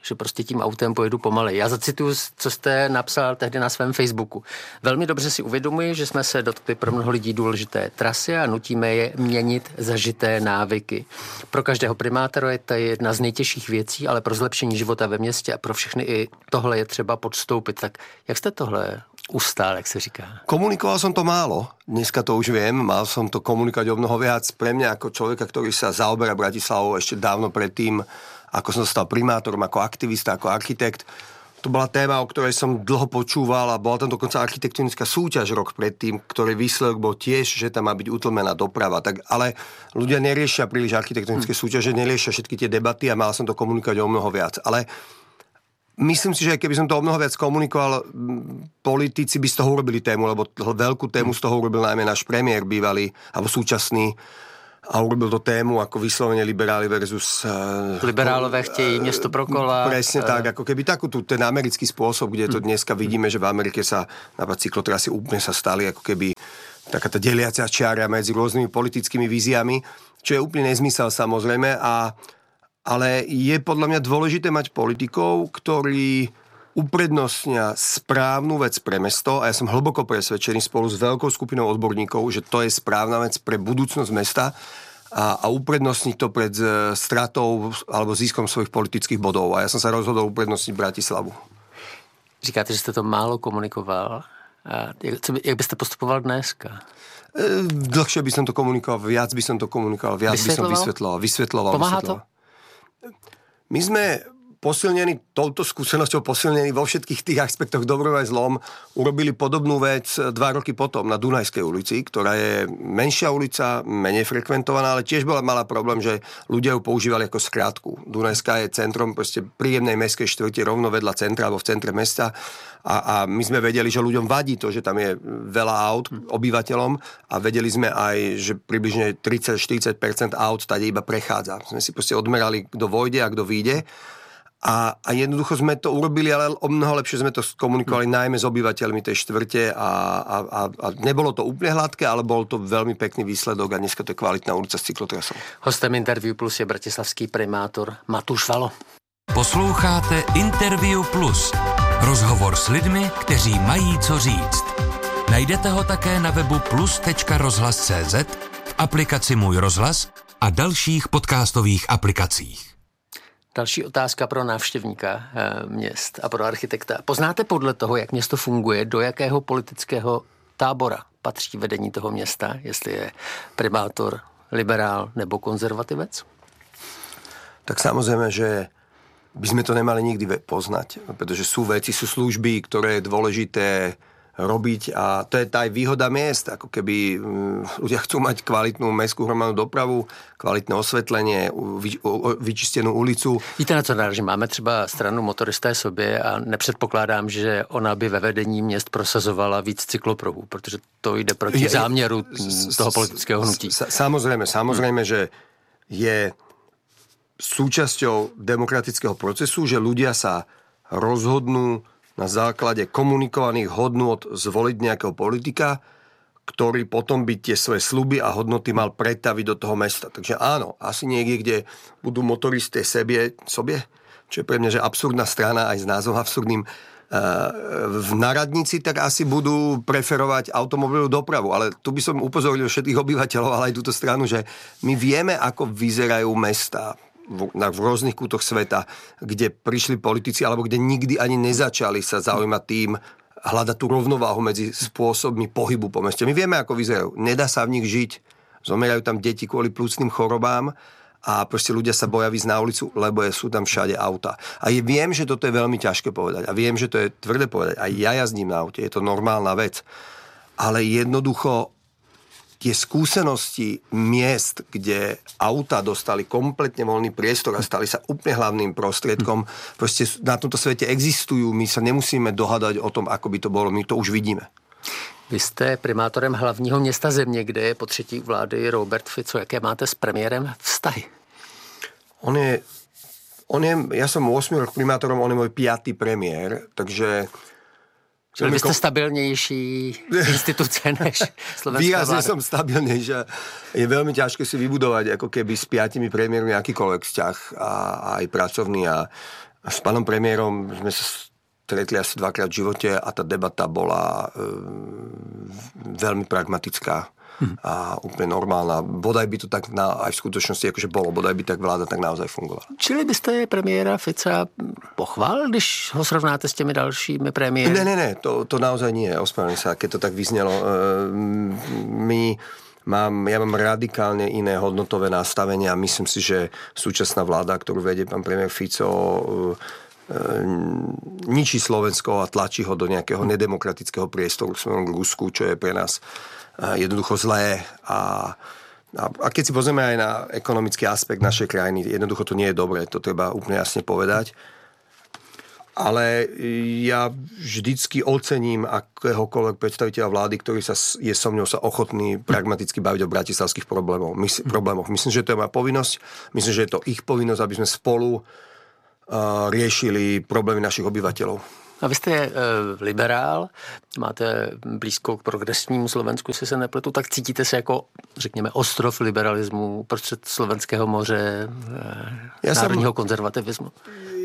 S11: že prostě tím autem pojedu pomalej. Já zacituju, co jste napsal tehdy na svém Facebooku. Velmi dobře si uvědomuji, že jsme se dotkli pro mnoho lidí důležité trasy a nutíme je měnit zažité návyky. Pro každého primátora je to jedna z nejtěžších věcí, ale pro zlepšení života ve městě a pro všechny i tohle je třeba podstoupit. Tak jak jste tohle ustál, jak se říká?
S12: Komunikoval som to málo, dneska to už viem, mal som to komunikovať o mnoho viac. Pre mňa ako človeka, ktorý sa zaoberá Bratislavou ešte dávno predtým, ako som stal primátorom, ako aktivista, ako architekt, to bola téma, o ktorej som dlho počúval a bola tam dokonca architektonická súťaž rok predtým, ktorý výsledok bol tiež, že tam má byť utlmená doprava. Tak, ale ľudia neriešia príliš architektonické súťaže, neriešia všetky tie debaty a mal som to komunikovať o mnoho viac. Ale myslím si, že keby som to o mnoho viac komunikoval, politici by z toho urobili tému, lebo veľkú tému z toho urobil najmä náš premiér bývalý, alebo súčasný, a urobil to tému ako vyslovene liberáli versus...
S11: Liberálové chtějí město pro kola.
S12: Presne tak, ako keby ten americký spôsob, kde to dneska vidíme, že v Amerike sa napríklad cyklotrasy úplne sa stali ako keby taká tá deliacia čiara medzi rôznymi politickými víziami, čo je úplne nezmysel samozrejme, ale je podľa mňa dôležité mať politikov, ktorí uprednostnia správnu vec pre mesto a ja som hlboko presvedčený spolu s veľkou skupinou odborníkov, že to je správna vec pre budúcnosť mesta a uprednostniť to pred stratou alebo získom svojich politických bodov. A ja som sa rozhodol uprednostniť Bratislavu.
S11: Říkáte, že jste to málo komunikoval. A jak byste postupoval dneska?
S12: Dlhšie by som to komunikoval, viac by som to komunikoval, viac by som vysvetloval.
S11: Pomáha to?
S12: My sme posilnení touto skúsenosťou, posilnení vo všetkých tých aspektoch dobrom aj zlom, urobili podobnú vec 2 roky potom na Dunajskej ulici, ktorá je menšia ulica, menej frekventovaná, ale tiež mala problém, že ľudia ju používali ako skrátku. Dunajská je centrom proste príjemnej mestskej štvrte rovno vedľa centra alebo v centre mesta a my sme vedeli, že ľuďom vadí to, že tam je veľa aut obyvateľom a vedeli sme aj, že približne 30-40% aut tady iba prechádza. Sme si proste odmerali, kto vojde a kto vyjde. A jednoducho sme to urobili, ale o mnoho lepšie sme to komunikovali najmä s obyvateľmi tej štvrte a nebolo to úplne hladké, ale bol to veľmi pekný výsledok a dneska to je kvalitná ulica s cyklotrasou.
S11: Hostem Interview Plus je bratislavský primátor Matúš Valo.
S10: Posloucháte Interview Plus. Rozhovor s lidmi, kteří mají co říct. Najdete ho také na webu plus.rozhlas.cz, v aplikaci Můj rozhlas a dalších podcastových aplikacích.
S11: Další otázka pro návštěvníka měst a pro architekta. Poznáte podle toho, jak město funguje, do jakého politického tábora patří vedení toho města, jestli je primátor, liberál nebo konzervativec?
S12: Tak samozrejme, že by sme to nemali nikdy poznať, pretože sú veci, sú služby, ktoré je dôležité robiť a to je tá aj výhoda miest, ako keby ľudia chcú mať kvalitnú mestskú hromadnú dopravu, kvalitné osvetlenie, vyčistenú ulicu.
S11: Víte, na co narážím? Máme třeba stranu Motoristé sobě a nepředpokládám, že ona by ve vedení měst prosazovala víc cyklopruhů, protože to jde proti záměru toho politického hnutí.
S12: Samozrejme, že je súčasťou demokratického procesu, že ľudia sa rozhodnú na základe komunikovaných hodnôt zvoliť nejakého politika, ktorý potom by tie svoje sľuby a hodnoty mal pretaviť do toho mesta. Takže áno, asi niekde, kde budú motoristé sobě, čo je pre mňa, že absurdná strana aj s názvom absurdným, v náradnici, tak asi budú preferovať automobilovú dopravu. Ale tu by som upozornil všetkých obyvateľov, ale aj túto stranu, že my vieme, ako vyzerajú mestá v rôznych kútoch sveta, kde prišli politici, alebo kde nikdy ani nezačali sa zaujímať tým, hľadať tú rovnováhu medzi spôsobmi pohybu po meste. My vieme, ako vyzerajú. Nedá sa v nich žiť. Zomierajú tam deti kvôli plúcnym chorobám a proste ľudia sa boja ísť na ulicu, lebo sú tam všade auta. A viem, že toto je veľmi ťažké povedať. A viem, že to je tvrdé povedať. A ja jazdím na aute. Je to normálna vec. Ale jednoducho tie skúsenosti miest, kde auta dostali kompletne voľný priestor a stali sa úplne hlavným prostriedkom, proste na tomto svete existujú, my sa nemusíme dohadať o tom, ako by to bolo, my to už vidíme.
S11: Vy jste primátorem hlavního města země, kde je po třetí vlády Robert Fico. Jaké máte s premiérem vztahy?
S12: Ja som 8 rok primátorom, on je môj 5. premiér, takže
S11: vy jste stabilnější instituce než slovenská
S12: výrazne
S11: vláda.
S12: som stabilnejší. Je veľmi ťažké si vybudovať ako keby s 5 premiérmi akýkoľvek vzťah a aj pracovný a S pánom premiérom sme sa stretli asi 2-krát v živote a tá debata bola veľmi pragmatická a úplne normálna. Bodaj by to tak aj v skutočnosti akože bolo, bodaj by tak vláda tak naozaj fungovala.
S11: Čili byste premiéra Fica pochválil, když ho srovnáte s těmi dalšími premiéry?
S12: Ne, to naozaj nie, ospravedlňujem sa, keď to tak vyznelo. Ja mám radikálne iné hodnotové nastavenie a myslím si, že súčasná vláda, ktorú vedie pán premiér Fico, ničí Slovensko a tlačí ho do nejakého nedemokratického priestoru smerom k Rusku, čo je pre nás jednoducho zlé a keď si pozrieme aj na ekonomický aspekt našej krajiny, jednoducho to nie je dobré, to treba úplne jasne povedať. Ale ja vždycky ocením akéhokoľvek predstaviteľa vlády, ktorý je so mňou sa ochotný pragmaticky baviť o bratislavských problémoch. Myslím, že to je moja povinnosť. Myslím, že je to ich povinnosť, aby sme spolu riešili problémy našich obyvateľov.
S11: A vy jste liberál, máte blízko k progresnímu Slovensku, jestli se nepletu, tak cítíte se jako, řekněme, ostrov liberalismu prostřed Slovenského moře, národního konzervativismu?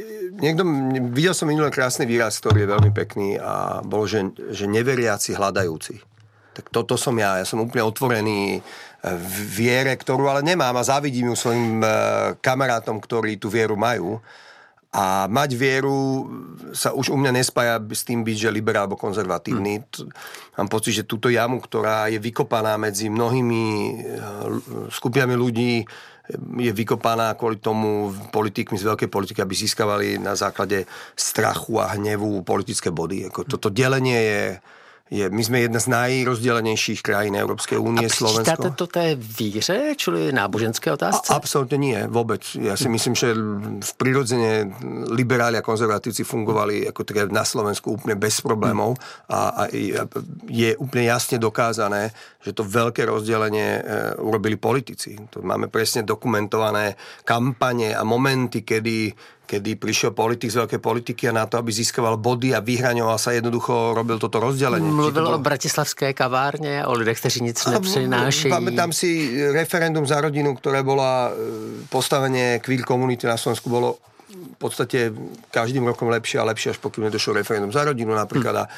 S12: Videl som minulý krásny výraz, ktorý je veľmi pekný a bol, že neveriaci hľadajúci. Tak toto som ja. Ja som úplne otvorený v viere, ktorú ale nemám a závidím ju svojim kamarátom, ktorí tú vieru majú. A mať vieru sa už u mňa nespája s tým byť, že liberál alebo konzervatívny. Mám pocit, že túto jamu, ktorá je vykopaná medzi mnohými skupinami ľudí, je vykopaná kvôli tomu politikmi z veľkej politiky, aby získavali na základe strachu a hnevu politické body. Toto delenie my sme jedna z najrozdelenejších krajín Európskej únie, Slovensko. A
S11: přičítáte to té víře, čili náboženské otázce?
S12: Absolutne nie, vôbec. Ja si myslím, že v prirodzene liberáli a konzervatívci fungovali ako teda na Slovensku úplne bez problémov a je úplne jasne dokázané, že to veľké rozdelenie urobili politici. To máme presne dokumentované kampane a momenty, kedy prišiel politik z veľkej politiky a na to, aby získaval body a vyhraňoval sa, jednoducho robil toto rozdelenie.
S11: Mluvil o bratislavské kavárne, o lidech, kteří nic nepřinášejí.
S12: Pamätám si referendum za rodinu, ktoré bola postavenie queer komunity na Slovensku, bolo v podstate každým rokom lepšie a lepšie, až pokým nedošlo referendum za rodinu napríklad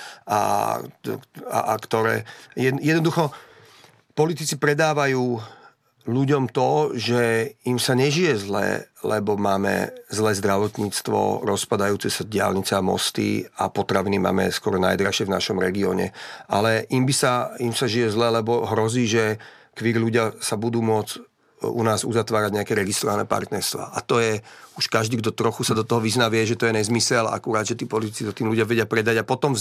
S12: a ktoré jednoducho politici predávajú ľuďom to, že im sa nežije zle, lebo máme zlé zdravotníctvo, rozpadajúce sa diaľnice a mosty a potraviny máme skoro najdražšie v našom regióne. Ale im sa žije zle, lebo hrozí, že queer ľudia sa budú môcť u nás uzatvárať nejaké registrované partnerstva. A to je, už každý, kto trochu sa do toho vyzná, vie, že to je nezmysel, akurát, že tí politici to tým ľudia vedia predať a potom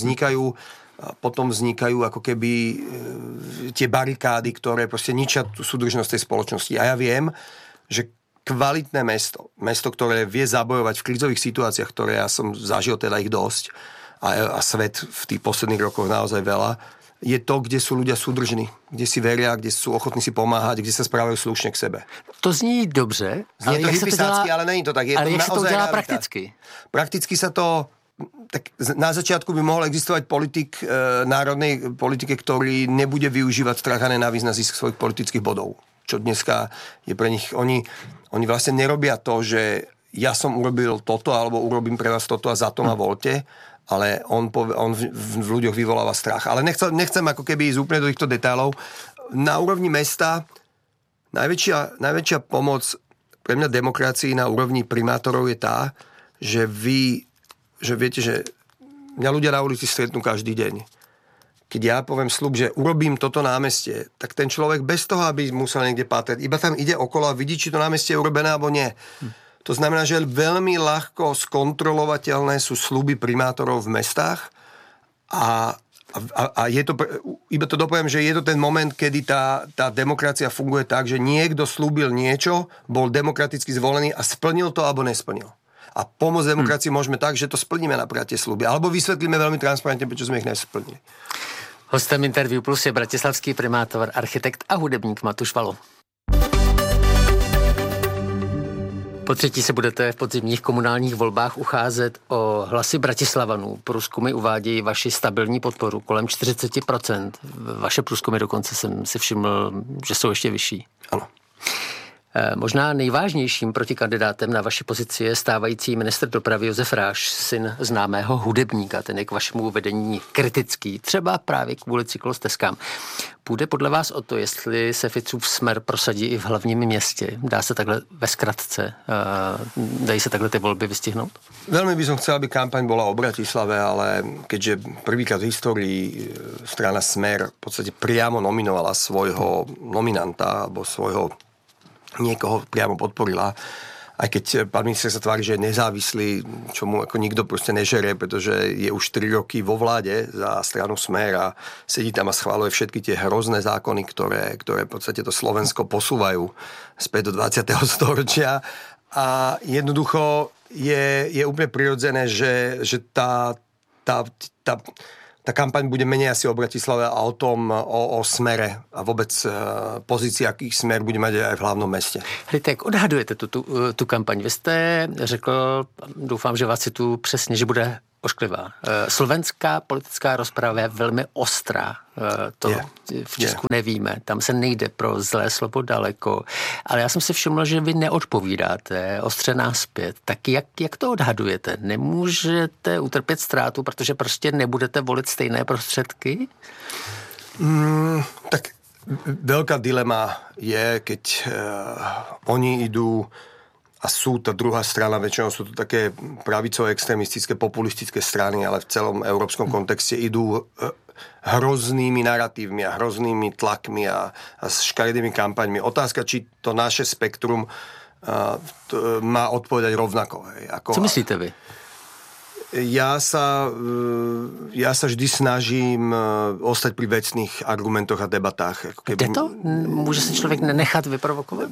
S12: vznikajú ako keby tie barikády, ktoré proste ničia tú súdržnosť tej spoločnosti. A ja viem, že kvalitné mesto, ktoré vie zabojovať v krízových situáciách, ktoré ja som zažil teda ich dosť a svet v tých posledných rokoch naozaj veľa, je to, kde sú ľudia súdržní, kde si veria, kde sú ochotní si pomáhať, kde sa správajú slušne k sebe.
S11: To zní dobře.
S12: Znie to hypisácky, ale není to tak.
S11: Ale jak sa to dělá prakticky?
S12: Prakticky sa to... Tak na začiatku by mohol existovať politik národnej politike, ktorý nebude využívať strach a nenávisť na zisk svojich politických bodov. Čo dneska je pre nich... Oni vlastne nerobia to, že ja som urobil toto, alebo urobím pre vás toto a za to ma voľte, ale on v ľuďoch vyvoláva strach. Ale nechcem ako keby ísť úplne do týchto detailov. Na úrovni mesta najväčšia pomoc pre mňa demokracii na úrovni primátorov je tá, že viete, že mňa ľudia na ulici stretnú každý deň. Keď ja poviem sľub, že urobím toto námestie, tak ten človek bez toho, aby musel niekde pátrať, iba tam ide okolo a vidí, či to námestie je urobené alebo nie. To znamená, že veľmi ľahko skontrolovateľné sú sľuby primátorov v mestách a je to, iba to dopoviem, že je to ten moment, kedy tá demokracia funguje tak, že niekto slúbil niečo, bol demokraticky zvolený a splnil to alebo nesplnil. A pomôcť demokracii môžeme tak, že to splníme napríklad tie sľuby. Alebo vysvetlíme veľmi transparentne, prečo sme ich nesplnili.
S11: Hostem Interview Plus je bratislavský primátor, architekt a hudebník Matuš Valo. Po třetí se budete v podzimních komunálních volbách ucházet o hlasy Bratislavanů. Průzkumy uvádějí vaši stabilní podporu kolem 40%. Vaše průzkumy dokonce jsem si všiml, že jsou ještě vyšší.
S12: Ano.
S11: Možná nejvážnějším protikandidátem na vaši pozici je stávající ministr dopravy Josef Ráš, syn známého hudebníka. Ten je k vašemu vedení kritický, třeba právě kvůli cyklostezkám. Půjde podle vás o to, jestli se Ficův smer prosadí i v hlavním městě? Dá se takhle ve skratce, dají se takhle ty volby vystihnout?
S12: Veľmi by som chcel, aby kampaň bola o Bratislave, ale keďže prvýkrát v histórii strana Smer v podstate priamo nominovala svojho nominanta alebo svojho niekoho priamo podporila, aj keď pán minister sa tvári, že je nezávislý, čo mu ako nikto proste nežere, pretože je už 3 roky vo vláde za stranu Smer a sedí tam a schváluje všetky tie hrozné zákony, ktoré v podstate to Slovensko posúvajú späť do 20. storočia. A jednoducho je úplne prirodzené, že tá kampaň bude menej asi o Bratislave a o tom, o smere a vôbec pozícii, akých smer bude mať aj v hlavnom meste.
S11: Hlejte, jak odhadujete tu kampaň? Vy jste řekl, doufám, že vás cituju přesně, že bude ošklivá. Slovenská politická rozprava je velmi ostrá. To v Česku nevíme. Tam se nejde pro zlé slovo daleko. Ale já jsem si všiml, že vy neodpovídáte ostře náspět. Tak jak to odhadujete? Nemůžete utrpět ztrátu, protože prostě nebudete volit stejné prostředky?
S12: Tak veľká dilema je, keď oni idú a sú tá druhá strana, väčšinou sú to také pravicové, extrémistické, populistické strany, ale v celom európskom kontexte idú hroznými naratívmi a hroznými tlakmi a škaredými kampaňmi. Otázka, či to naše spektrum má odpovedať rovnako.
S11: Co myslíte vy?
S12: Ja sa vždy snažím ostať pri vecných argumentoch a debatách.
S11: Jde to? Môže sa človek nenechať vyprovokovať?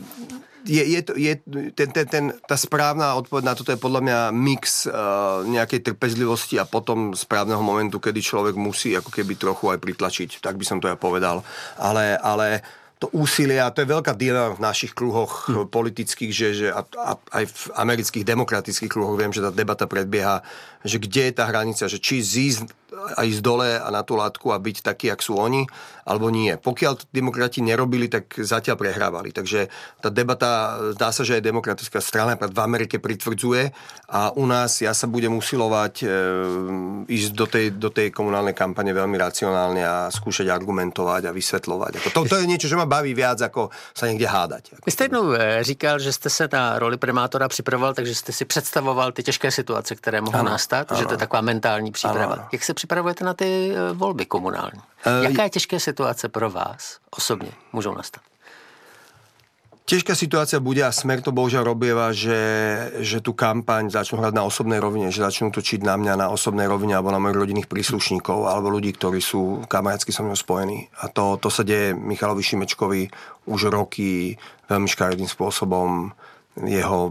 S12: Tá správna odpoveď na toto je podľa mňa mix nejakej trpezlivosti a potom správneho momentu, kedy človek musí ako keby trochu aj pritlačiť. Tak by som to ja povedal. Ale to úsilie, a to je veľká dilema v našich kruhoch politických, že aj v amerických demokratických kruhoch viem, že tá debata predbieha, že kde je tá hranica, že či ísť dole a na tú látku a byť taký, jak sú oni, alebo nie. Pokiaľ to demokrati nerobili, tak zatiaľ prehrávali. Takže tá debata, zdá sa, že aj demokratická strana v Amerike pritvrdzuje a u nás ja sa budem usilovať ísť do tej komunálnej kampane veľmi racionálne a skúšať argumentovať a vysvetľovať. To je niečo, že ma baví viac, ako sa niekde hádať.
S11: Vy jste jednou říkal, že jste se na roli primátora připravoval, takže jste si představoval ty těžké situace, které mohou nastat, že to je taková mentální příprava. Ano. Jak se připravujete na ty volby komunální? Jaké těžké situace pro vás osobně můžou nastat?
S12: Ťažká situácia bude a Smer to bohužiaľ robieva, že tú kampaň začnú hrať na osobnej rovine, že začnú točiť na mňa na osobnej rovine alebo na mojich rodinných príslušníkov alebo ľudí, ktorí sú kamarátsky so mnou spojení. A to sa deje Michalovi Šimečkovi už roky veľmi škaredým spôsobom. Jeho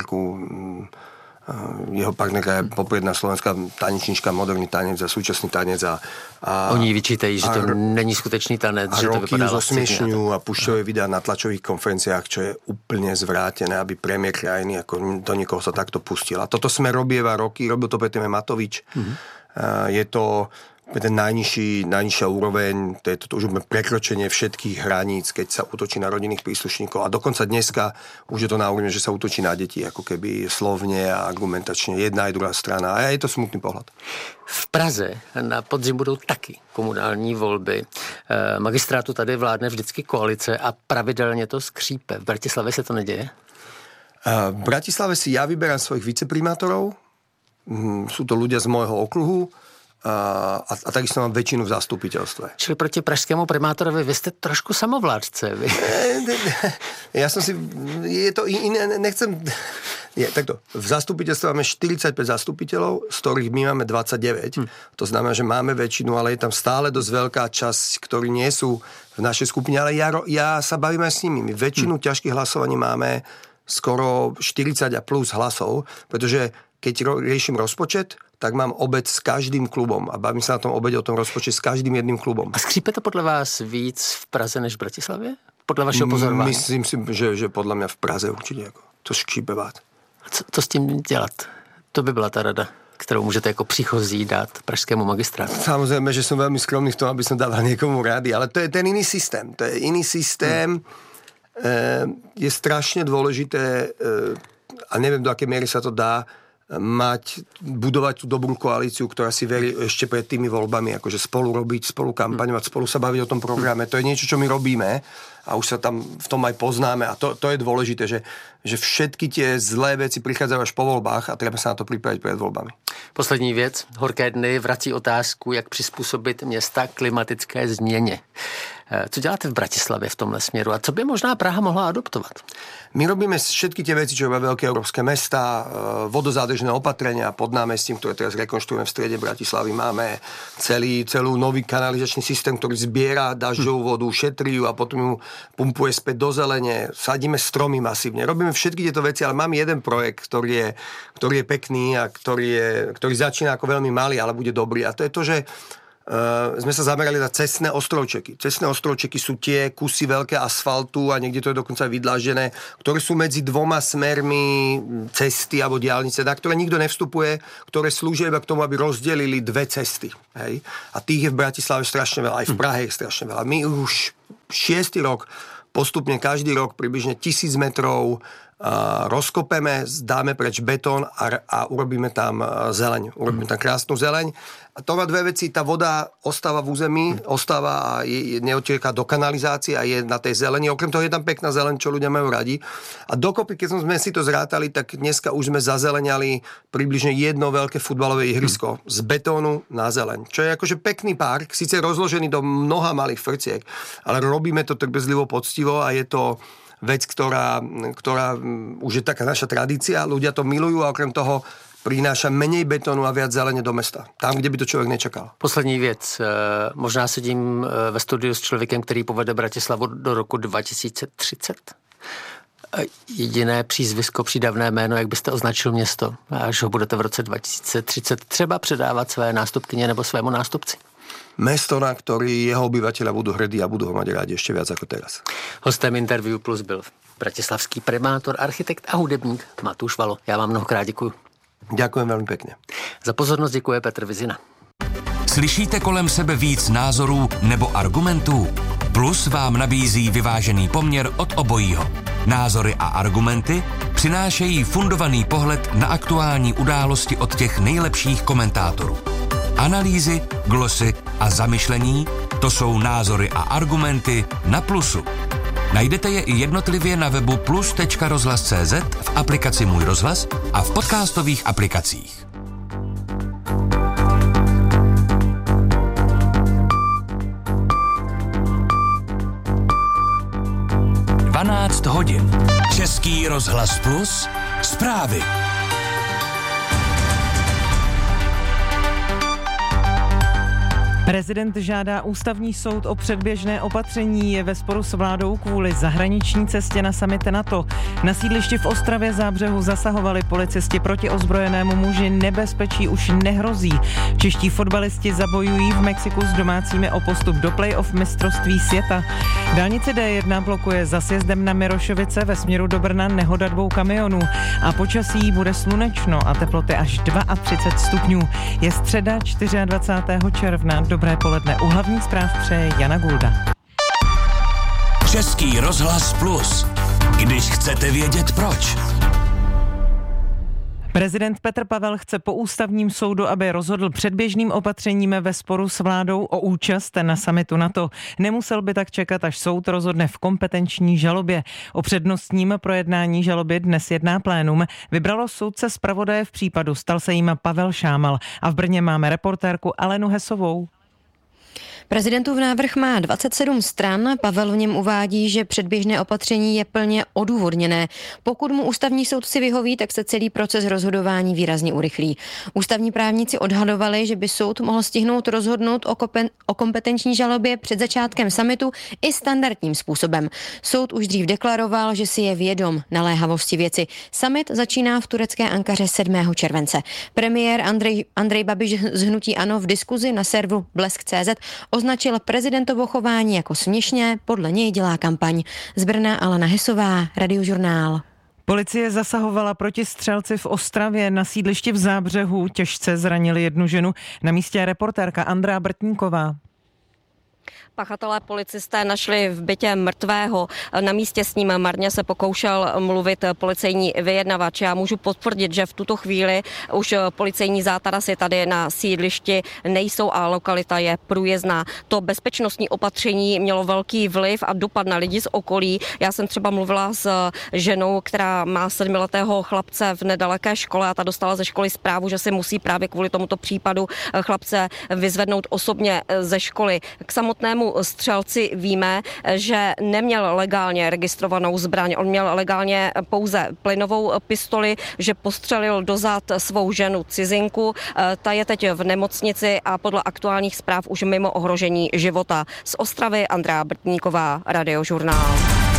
S12: partnerka je popredná slovenská tanečnička, moderný tanec a súčasný tanec a
S11: oni vyčítají, že to není skutečný tanec, že to vypadá
S12: zosmiešňujú a púšťajú videa na tlačových konferenciách, čo je úplne zvrátené, aby premiér krajiny ako do niekoho sa takto pustil. A toto Smer robieva roky, robil to predtým Matovič. Je to ten najnižšia úroveň, to je to už prekročenie všetkých hraníc, keď sa útočí na rodinných príslušníkov. A dokonca dneska už je to na úrovni, že sa útočí na deti, ako keby slovne a argumentačne jedna aj druhá strana. A je to smutný pohľad.
S11: V Praze na podzim budou taky komunální volby. Magistrátu tady vládne vždycky koalice a pravidelně to skřípe. V Bratislave se to neděje?
S12: V Bratislave si ja vyberám svojich viceprimátorov. Sú to ľudia z môjho okruhu. A takisto mám väčšinu v zastupiteľstve.
S11: Čili proti pražskému primátorovi vy ste trošku samovládce. Vy.
S12: Ja som si... Je to iné, nechcem... Takto, v zastupiteľstve máme 45 zastupiteľov, z ktorých my máme 29. To znamená, že máme väčšinu, ale je tam stále dosť veľká časť, ktorí nie sú v našej skupine, ale ja sa bavím aj s nimi. My väčšinu ťažkých hlasovaní máme skoro 40 a plus hlasov, pretože keď riešim rozpočet, tak mám obed s každým klubom a bavím sa na tom obede o tom rozpočte s každým jedným klubom.
S11: A skřípe to podle vás víc v Praze než v Bratislavě? Podle vašeho pozorování?
S12: Myslím si, že podle mě v Praze určitě jako to skřípe víc.
S11: Co s tím dělat? To by byla ta rada, kterou můžete jako příchozí dát pražskému magistrátu.
S12: Samozrejme, že som veľmi skromný v tom, aby som dával niekomu rady, ale to je ten iný systém. To je iný systém je strašne dôležité, a neviem, do akej miery sa to dá, budovať tú dobrú koalíciu, ktorá si verí ešte pred tými voľbami, akože spolu robiť, spolu kampaňovať, spolu sa baviť o tom programe. To je niečo, čo my robíme a už sa tam v tom aj poznáme a to je dôležité, že všetky tie zlé veci prichádzajú až po voľbách a treba sa na to pripraviť pred voľbami.
S11: Poslední věc. Horké dny vrací otázku, jak přizpůsobit města klimatické změně. Co děláte v Bratislavě v tomhle směru a co by možná Praha mohla adoptovat?
S12: My robíme všetky tie veci, čo robia veľké európske mestá, vodozádržné opatrenia pod námestím, ktoré teraz rekonštruujeme v strede Bratislavy. Máme celú nový kanalizačný systém, ktorý zbiera dažďovú vodu, šetrí ju a potom ju pumpuje späť do zelene. Sadíme stromy masívne. Robíme všetky tieto veci, ale mám jeden projekt, ktorý je pekný a ktorý začína ako veľmi malý, ale bude dobrý. A to je to, že sme sa zamerali na cestné ostrovčeky. Cestné ostrovčeky sú tie kusy veľké asfaltu a niekde to je dokonca vydláždené, ktoré sú medzi dvoma smermi cesty alebo diaľnice, na ktoré nikto nevstupuje, ktoré slúžia iba k tomu, aby rozdelili dve cesty. Hej? A tých je v Bratislave strašne veľa, aj v Prahe je strašne veľa. My už 6. rok postupne každý rok približne 1000 metrov rozkopeme, dáme preč betón a urobíme tam zeleň. Urobíme tam krásnu zeleň. A to má dve veci. Tá voda ostáva v území, ostáva a neotieka do kanalizácie a je na tej zeleni. Okrem toho je tam pekná zeleň, čo ľudia majú radi. A dokopy, keď sme si to zrátali, tak dneska už sme zazeleňali približne jedno veľké futbalové ihrisko z betónu na zeleň. Čo je akože pekný park, síce rozložený do mnoha malých frciek, ale robíme to trpezlivo, poctivo a je to vec, ktorá už je taká naša tradícia, ľudia to milujú a okrem toho prináša menej betónu a viac zelene do mesta. Tam, kde by to člověk nečekal.
S11: Poslední věc. Možná sedím ve studiu s člověkem, který povede Bratislavu do roku 2030. Jediné přízvisko, přídavné jméno, jak byste označil město, až ho budete v roce 2030 třeba předávat své nástupkyně nebo svému nástupci?
S12: Mesto, na ktorý jeho obyvateľia budú hrdí a budú ho mať rádi ešte viac ako teraz.
S11: Hostem Interview Plus byl bratislavský primátor, architekt a hudebník Matúš Valo. Já vám mnohokrát děkuju.
S12: Ďakujem veľmi pekne.
S11: Za pozornost děkuje Petr Vizina.
S10: Slyšíte kolem sebe víc názorů nebo argumentů? Plus vám nabízí vyvážený poměr od obojího. Názory a argumenty přinášejí fundovaný pohled na aktuální události od těch nejlepších komentátorů. Analýzy, glosy a zamyšlení, to jsou názory a argumenty na Plusu. Najdete je i jednotlivě na webu plus.rozhlas.cz, v aplikaci Můj rozhlas a v podcastových aplikacích. hodin. Český rozhlas Plus, zprávy.
S13: Prezident žádá ústavní soud o předběžné opatření, je ve sporu s vládou kvůli zahraniční cestě na summit NATO. Na sídlišti v Ostravě Zábřehu zasahovali policisti proti ozbrojenému muži, nebezpečí už nehrozí. Čeští fotbalisti zabojují v Mexiku s domácími o postup do play-off mistrovství světa. Dálnice D1 blokuje za sjezdem na Mirošovice ve směru do Brna nehoda 2 kamionů a počasí bude slunečno a teploty až 32 stupňů. Je středa 24. června. Dobré poledne. U hlavních zpráv přeje Jana Gulda.
S10: Český rozhlas Plus. Když chcete vědět proč.
S13: Prezident Petr Pavel chce po ústavním soudu, aby rozhodl předběžným opatřením ve sporu s vládou o účast na summitu NATO. Nemusel by tak čekat, až soud rozhodne v kompetenční žalobě. O přednostním projednání žaloby dnes jedná plénum. Vybralo soudce zpravodaje v případu, stal se jim Pavel Šámal. A v Brně máme reportérku Alenu Hesovou.
S14: Prezidentův návrh má 27 stran. Pavel v něm uvádí, že předběžné opatření je plně odůvodněné. Pokud mu ústavní soudci vyhoví, tak se celý proces rozhodování výrazně urychlí. Ústavní právníci odhadovali, že by soud mohl stihnout rozhodnout o kompetenční žalobě před začátkem summitu i standardním způsobem. Soud už dřív deklaroval, že si je vědom naléhavosti věci. Summit začíná v turecké Ankaře 7. července. Premiér Andrej Babiš z hnutí ANO v diskuzi na serveru Blesk.cz označil prezidentovo chování jako směšné, podle něj dělá kampaň. Z Brna Alena Hesová, Radiožurnál.
S13: Policie zasahovala proti střelci v Ostravě, na sídlišti v Zábřehu těžce zranili jednu ženu. Na místě je reportérka Andrea Brtníková.
S15: Pachatelé policisté našli v bytě mrtvého. Na místě s ním marně se pokoušel mluvit policejní vyjednavač. Já můžu potvrdit, že v tuto chvíli už policejní zátarasy tady na sídlišti nejsou a lokalita je průjezdná. To bezpečnostní opatření mělo velký vliv a dopad na lidi z okolí. Já jsem třeba mluvila s ženou, která má 7letého chlapce v nedaleké škole a ta dostala ze školy zprávu, že si musí právě kvůli tomuto případu chlapce vyzvednout osobně ze školy. K samotnému střelci víme, že neměl legálně registrovanou zbraň. On měl legálně pouze plynovou pistoli, že postřelil do zad svou ženu cizinku. Ta je teď v nemocnici a podle aktuálních zpráv už mimo ohrožení života. Z Ostravy Andrea Brtníková, Radiožurnál.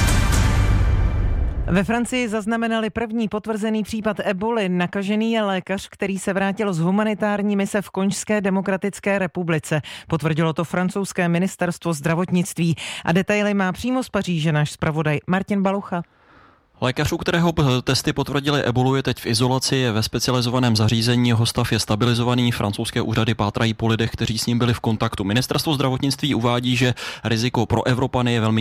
S13: Ve Francii zaznamenali první potvrzený případ eboli. Nakažený je lékař, který se vrátil z humanitární mise v Konžské demokratické republice. Potvrdilo to francouzské ministerstvo zdravotnictví. A detaily má přímo z Paříže náš zpravodaj Martin Balucha.
S16: Lékař, u kterého testy potvrdili ebolu, je teď v izolaci, je ve specializovaném zařízení, jeho stav je stabilizovaný, francouzské úřady pátrají po lidech, kteří s ním byli v kontaktu. Ministerstvo zdravotnictví uvádí, že riziko pro Evropany je velmi